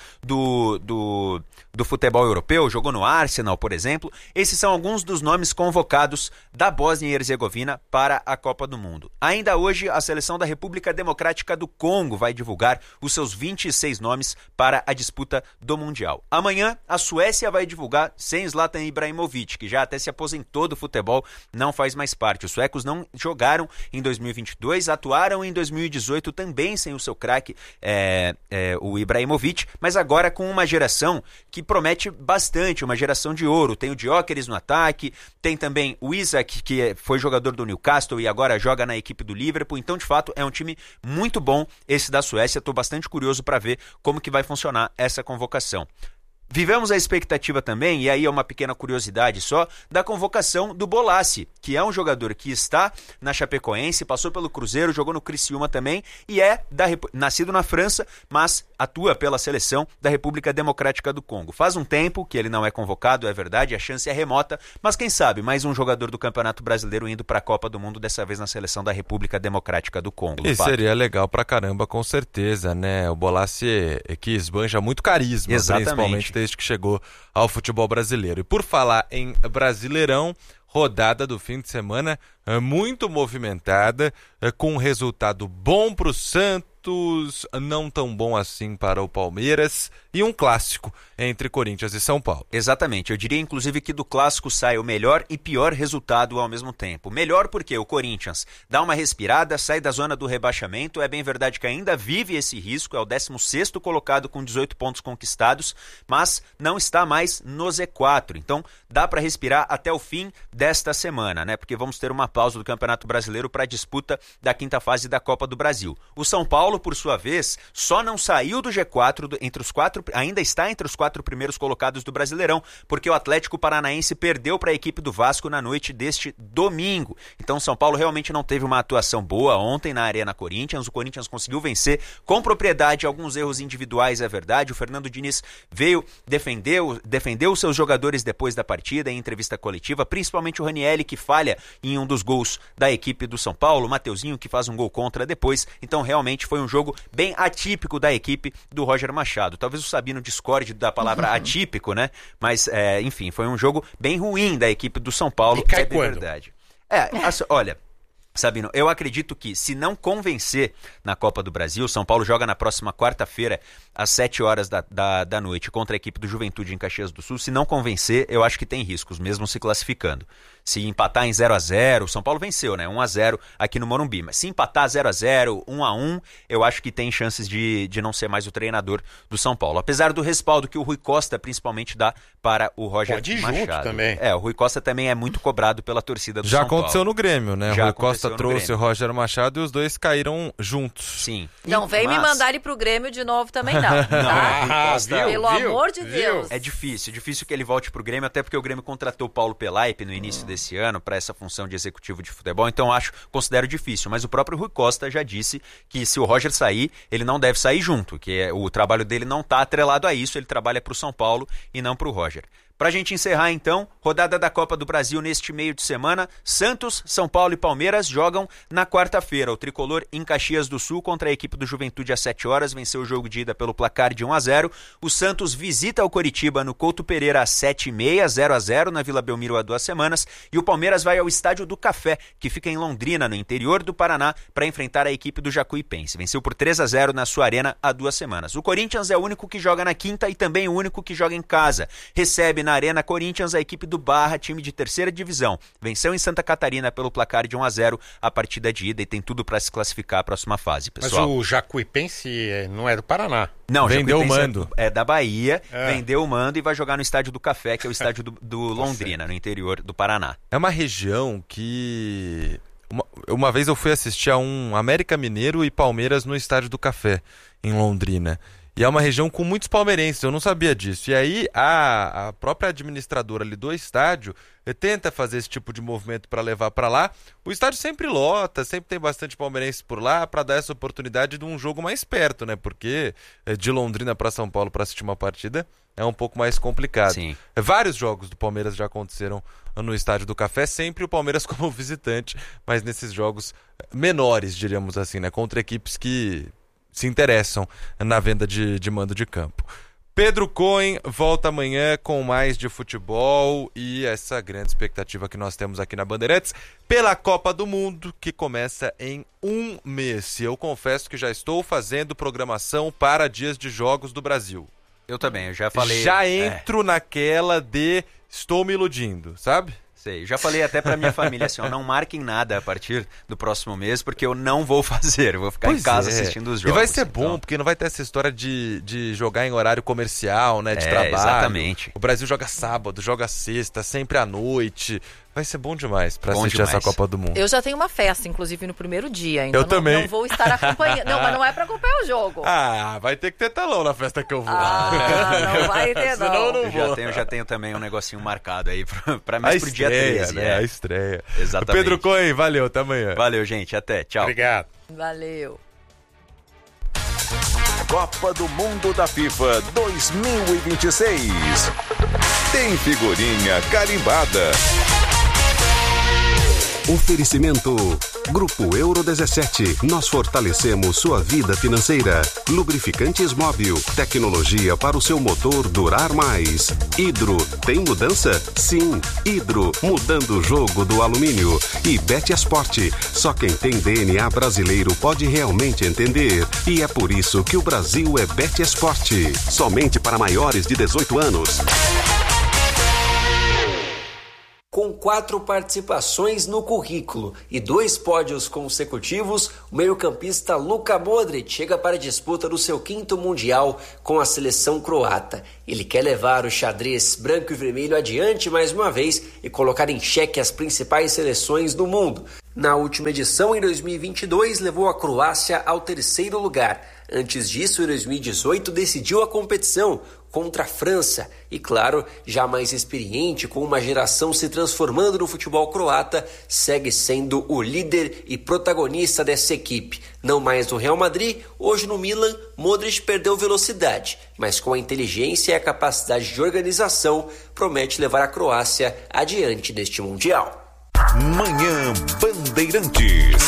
do futebol europeu, jogou no Arsenal, por exemplo. Esses são alguns dos nomes convocados da Bósnia e Herzegovina para a Copa do Mundo. Ainda hoje, a seleção da República Democrática do Congo vai divulgar os seus 26 nomes para a disputa do Mundial. Amanhã, a Suécia vai divulgar sem Zlatan Ibrahimovic, que já até se aposentou do futebol, não faz mais parte. Os suecos não jogaram em 2022, atuaram em 2018 também sem o seu craque, o Ibrahimovic, mas agora com uma geração que promete bastante, uma geração de ouro. Tem o Gyökeres no ataque, tem também o Isak, que foi jogador do Newcastle e agora joga na equipe do Liverpool, então de fato é um time muito bom esse da Suécia. Estou bastante curioso para ver como que vai funcionar essa convocação. Vivemos a expectativa também, e aí é uma pequena curiosidade só, da convocação do Bolasie, que é um jogador que está na Chapecoense, passou pelo Cruzeiro, jogou no Criciúma também, e é nascido na França, mas atua pela seleção da República Democrática do Congo. Faz um tempo que ele não é convocado, é verdade, a chance é remota, mas quem sabe mais um jogador do Campeonato Brasileiro indo para a Copa do Mundo, dessa vez na seleção da República Democrática do Congo. E seria legal pra caramba, com certeza, né? O Bolasie que esbanja muito carisma, exatamente, principalmente desde que chegou ao futebol brasileiro. E por falar em Brasileirão, rodada do fim de semana muito movimentada, com um resultado bom para o Santos, não tão bom assim para o Palmeiras, e um clássico entre Corinthians e São Paulo. Exatamente, eu diria inclusive que do clássico sai o melhor e pior resultado ao mesmo tempo. Melhor porque o Corinthians dá uma respirada, sai da zona do rebaixamento, é bem verdade que ainda vive esse risco, é o 16º colocado com 18 pontos conquistados, mas não está mais no Z4, então dá para respirar até o fim desta semana, né? Porque vamos ter uma pausa do Campeonato Brasileiro para a disputa da quinta fase da Copa do Brasil. O São Paulo, por sua vez, só não saiu do G4 entre os quatro, ainda está entre os 4 primeiros colocados do Brasileirão, porque o Atlético Paranaense perdeu para a equipe do Vasco na noite deste domingo. Então o São Paulo realmente não teve uma atuação boa ontem na Arena Corinthians. O Corinthians conseguiu vencer com propriedade, alguns erros individuais, é verdade. O Fernando Diniz defendeu os seus jogadores depois da partida em entrevista coletiva, principalmente o Ranieri, que falha em um dos gols da equipe do São Paulo, o Mateuzinho, que faz um gol contra depois. Então realmente foi um jogo bem atípico da equipe do Roger Machado. Talvez o Sabino discorde da palavra atípico, né? Mas, enfim, foi um jogo bem ruim da equipe do São Paulo. E cai é bem quando? Verdade. Olha, Sabino, eu acredito que se não convencer na Copa do Brasil, São Paulo joga na próxima quarta-feira, às 7 horas da noite, contra a equipe do Juventude em Caxias do Sul. Se não convencer, eu acho que tem riscos, mesmo se classificando. Se empatar em 0-0, o São Paulo venceu, né? 1-0 aqui no Morumbi. Mas se empatar 0-0, 1-1, eu acho que tem chances de não ser mais o treinador do São Paulo. Apesar do respaldo que o Rui Costa principalmente dá para o Roger Machado. Junto também. O Rui Costa também é muito cobrado pela torcida do São Paulo. Já aconteceu no Grêmio, né? O Rui Costa trouxe Grêmio. O Roger Machado e os dois caíram juntos. Sim. Não vem me mandar ele pro Grêmio de novo também, não. Tá? Costa, pelo amor de Deus. É difícil que ele volte pro Grêmio, até porque o Grêmio contratou o Paulo Pelaipe no início desse ano para essa função de executivo de futebol, então considero difícil, mas o próprio Rui Costa já disse que se o Roger sair, ele não deve sair junto, que o trabalho dele não está atrelado a isso, ele trabalha para o São Paulo e não para o Roger. Pra gente encerrar então, rodada da Copa do Brasil neste meio de semana, Santos, São Paulo e Palmeiras jogam na quarta-feira. O tricolor em Caxias do Sul contra a equipe do Juventude às 7 horas, venceu o jogo de ida pelo placar de 1-0. O Santos visita o Coritiba no Couto Pereira às 7h30, 0-0 na Vila Belmiro há 2 semanas. E o Palmeiras vai ao Estádio do Café, que fica em Londrina, no interior do Paraná, para enfrentar a equipe do Jacuipense. Venceu por 3-0 na sua arena há 2 semanas. O Corinthians é o único que joga na quinta e também o único que joga em casa. Recebe na Arena Corinthians a equipe do Barra, time de 3ª divisão. Venceu em Santa Catarina pelo placar de 1-0 a partida de ida e tem tudo para se classificar à próxima fase, pessoal. Mas o Jacuipense não é do Paraná. Não, vendeu o mando. É da Bahia, vendeu o mando e vai jogar no Estádio do Café, que é o estádio do Londrina, no interior do Paraná. É uma região que... Uma vez eu fui assistir a um América Mineiro e Palmeiras no Estádio do Café, em Londrina. E é uma região com muitos palmeirenses, eu não sabia disso. E aí a própria administradora ali do estádio tenta fazer esse tipo de movimento para levar para lá. O estádio sempre lota, sempre tem bastante palmeirense por lá para dar essa oportunidade de um jogo mais perto, né? Porque de Londrina para São Paulo para assistir uma partida é um pouco mais complicado. Sim. Vários jogos do Palmeiras já aconteceram no Estádio do Café, sempre o Palmeiras como visitante, mas nesses jogos menores, diríamos assim, né? Contra equipes que se interessam na venda de mando de campo. Pedro Cohen volta amanhã com mais de futebol e essa grande expectativa que nós temos aqui na Bandeirantes pela Copa do Mundo, que começa em 1 mês. E eu confesso que já estou fazendo programação para dias de jogos do Brasil. Eu também, eu já falei. Já entro naquela de estou me iludindo, sabe? Sei, já falei até pra minha família assim, ó, não marquem nada a partir do próximo mês, porque eu não vou fazer, eu vou ficar em casa assistindo os jogos. E vai ser bom, porque não vai ter essa história de jogar em horário comercial, né, de trabalho. Exatamente. O Brasil joga sábado, joga sexta, sempre à noite. Vai ser bom demais pra assistir essa Copa do Mundo. Eu já tenho uma festa, inclusive, no primeiro dia. Então eu também. Não vou estar acompanhando. Não, mas não é pra acompanhar o jogo. Ah, vai ter que ter talão na festa que eu vou. Não vai ter, não. Senão eu não vou. Eu já tenho também um negocinho marcado aí mais pro dia 13. Né? A estreia. Exatamente. Pedro Cohen, valeu, até amanhã. Valeu, gente, até, tchau. Obrigado. Valeu. Copa do Mundo da FIFA 2026. Tem figurinha carimbada. Oferecimento Grupo Euro 17. Nós fortalecemos sua vida financeira. Lubrificantes Móbil. Tecnologia para o seu motor durar mais. Hidro. Tem mudança? Sim. Hidro. Mudando o jogo do alumínio. E Betesport. Só quem tem DNA brasileiro pode realmente entender. E é por isso que o Brasil é Betesport. Somente para maiores de 18 anos. Com 4 participações no currículo e 2 pódios consecutivos, o meio-campista Luka Modric chega para a disputa do seu 5º Mundial com a seleção croata. Ele quer levar o xadrez branco e vermelho adiante mais uma vez e colocar em xeque as principais seleções do mundo. Na última edição, em 2022, levou a Croácia ao 3º lugar. Antes disso, em 2018, decidiu a competição contra a França. E claro, já mais experiente, com uma geração se transformando no futebol croata, segue sendo o líder e protagonista dessa equipe. Não mais no Real Madrid, hoje no Milan, Modric perdeu velocidade, mas com a inteligência e a capacidade de organização, promete levar a Croácia adiante neste Mundial. Manhã Bandeirantes.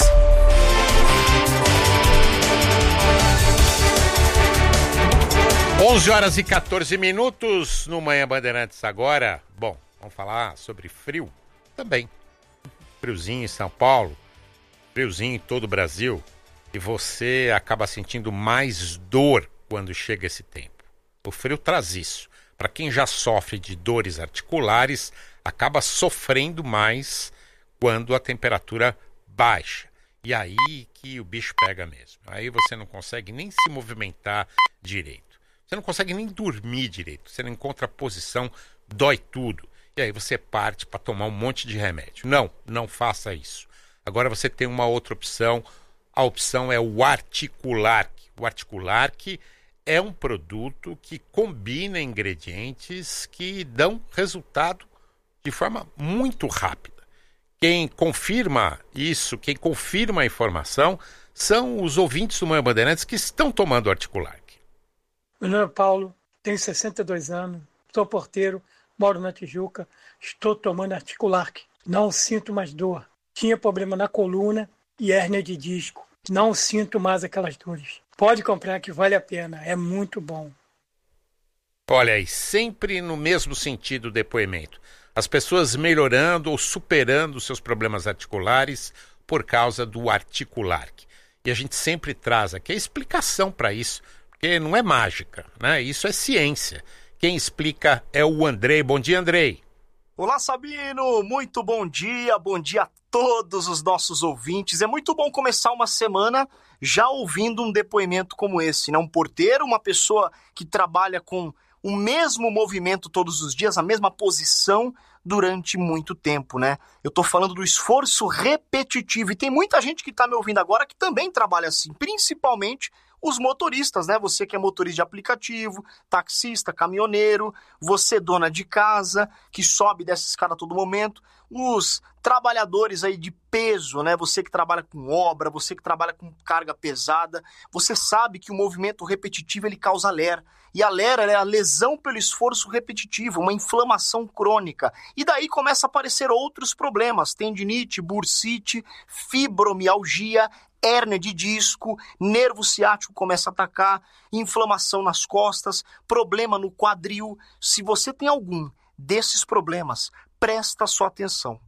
Onze horas e 14 minutos no Manhã Bandeirantes agora. Bom, vamos falar sobre frio também. Friozinho em São Paulo, friozinho em todo o Brasil. E você acaba sentindo mais dor quando chega esse tempo. O frio traz isso. Para quem já sofre de dores articulares, acaba sofrendo mais quando a temperatura baixa. E aí que o bicho pega mesmo. Aí você não consegue nem se movimentar direito. Você não consegue nem dormir direito. Você não encontra posição, dói tudo. E aí você parte para tomar um monte de remédio. Não faça isso. Agora você tem uma outra opção. A opção é o Articularc. O Articularc é um produto que combina ingredientes que dão resultado de forma muito rápida. Quem confirma isso, quem confirma a informação, são os ouvintes do Manhã Bandeirantes que estão tomando o Articularc. Meu nome é Paulo, tenho 62 anos, sou porteiro, moro na Tijuca, estou tomando Articularc. Não sinto mais dor. Tinha problema na coluna e hérnia de disco. Não sinto mais aquelas dores. Pode comprar que vale a pena, é muito bom. Olha aí, sempre no mesmo sentido o depoimento. As pessoas melhorando ou superando seus problemas articulares por causa do Articularc. E a gente sempre traz aqui a explicação para isso, porque não é mágica, né? Isso é ciência. Quem explica é o Andrei. Bom dia, Andrei. Olá, Sabino. Muito bom dia a todos os nossos ouvintes. É muito bom começar uma semana já ouvindo um depoimento como esse, né? Um porteiro, uma pessoa que trabalha com o mesmo movimento todos os dias, a mesma posição durante muito tempo, né? Eu tô falando do esforço repetitivo e tem muita gente que tá me ouvindo agora que também trabalha assim, principalmente os motoristas, né? Você que é motorista de aplicativo, taxista, caminhoneiro, você dona de casa, que sobe dessa escada a todo momento, os trabalhadores aí de peso, né? Você que trabalha com obra, você que trabalha com carga pesada, você sabe que o movimento repetitivo ele causa LER. E a LER é a lesão pelo esforço repetitivo, uma inflamação crônica. E daí começa a aparecer outros problemas, tendinite, bursite, fibromialgia, hérnia de disco, nervo ciático começa a atacar, inflamação nas costas, problema no quadril. Se você tem algum desses problemas, presta sua atenção.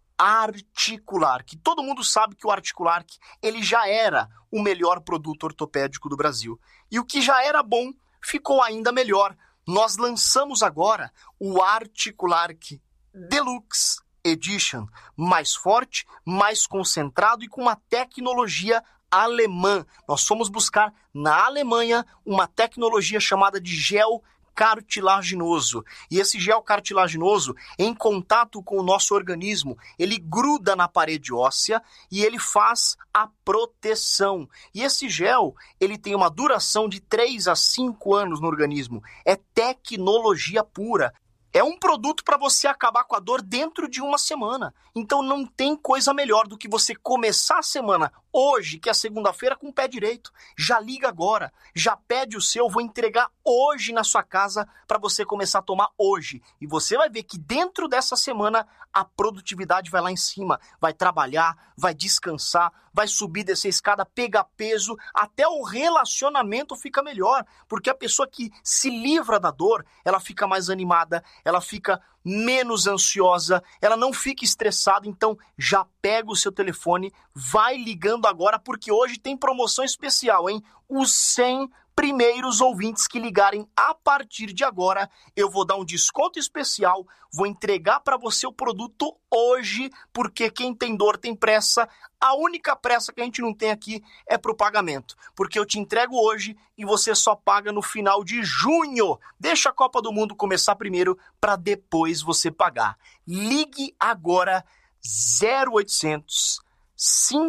Articularc. Todo mundo sabe que o Articularc ele já era o melhor produto ortopédico do Brasil. E o que já era bom ficou ainda melhor. Nós lançamos agora o Articularc Deluxe Edition, mais forte, mais concentrado e com uma tecnologia alemã. Nós fomos buscar na Alemanha uma tecnologia chamada de gel cartilaginoso. E esse gel cartilaginoso, em contato com o nosso organismo, ele gruda na parede óssea e ele faz a proteção. E esse gel, ele tem uma duração de 3 a 5 anos no organismo. É tecnologia pura. É um produto para você acabar com a dor dentro de uma semana. Então não tem coisa melhor do que você começar a semana hoje, que é segunda-feira, com o pé direito. Já liga agora, já pede o seu, vou entregar hoje na sua casa para você começar a tomar hoje. E você vai ver que dentro dessa semana a produtividade vai lá em cima. Vai trabalhar, vai descansar, vai subir, descer a escada, pegar peso, até o relacionamento fica melhor. Porque a pessoa que se livra da dor, ela fica mais animada, ela fica menos ansiosa, ela não fica estressada. Então já pega o seu telefone, vai ligando agora, porque hoje tem promoção especial, hein? Os 100 primeiros ouvintes que ligarem a partir de agora, eu vou dar um desconto especial, vou entregar para você o produto hoje, porque quem tem dor tem pressa. A única pressa que a gente não tem aqui é pro pagamento, porque eu te entrego hoje e você só paga no final de junho. Deixa a Copa do Mundo começar primeiro para depois você pagar. Ligue agora 0800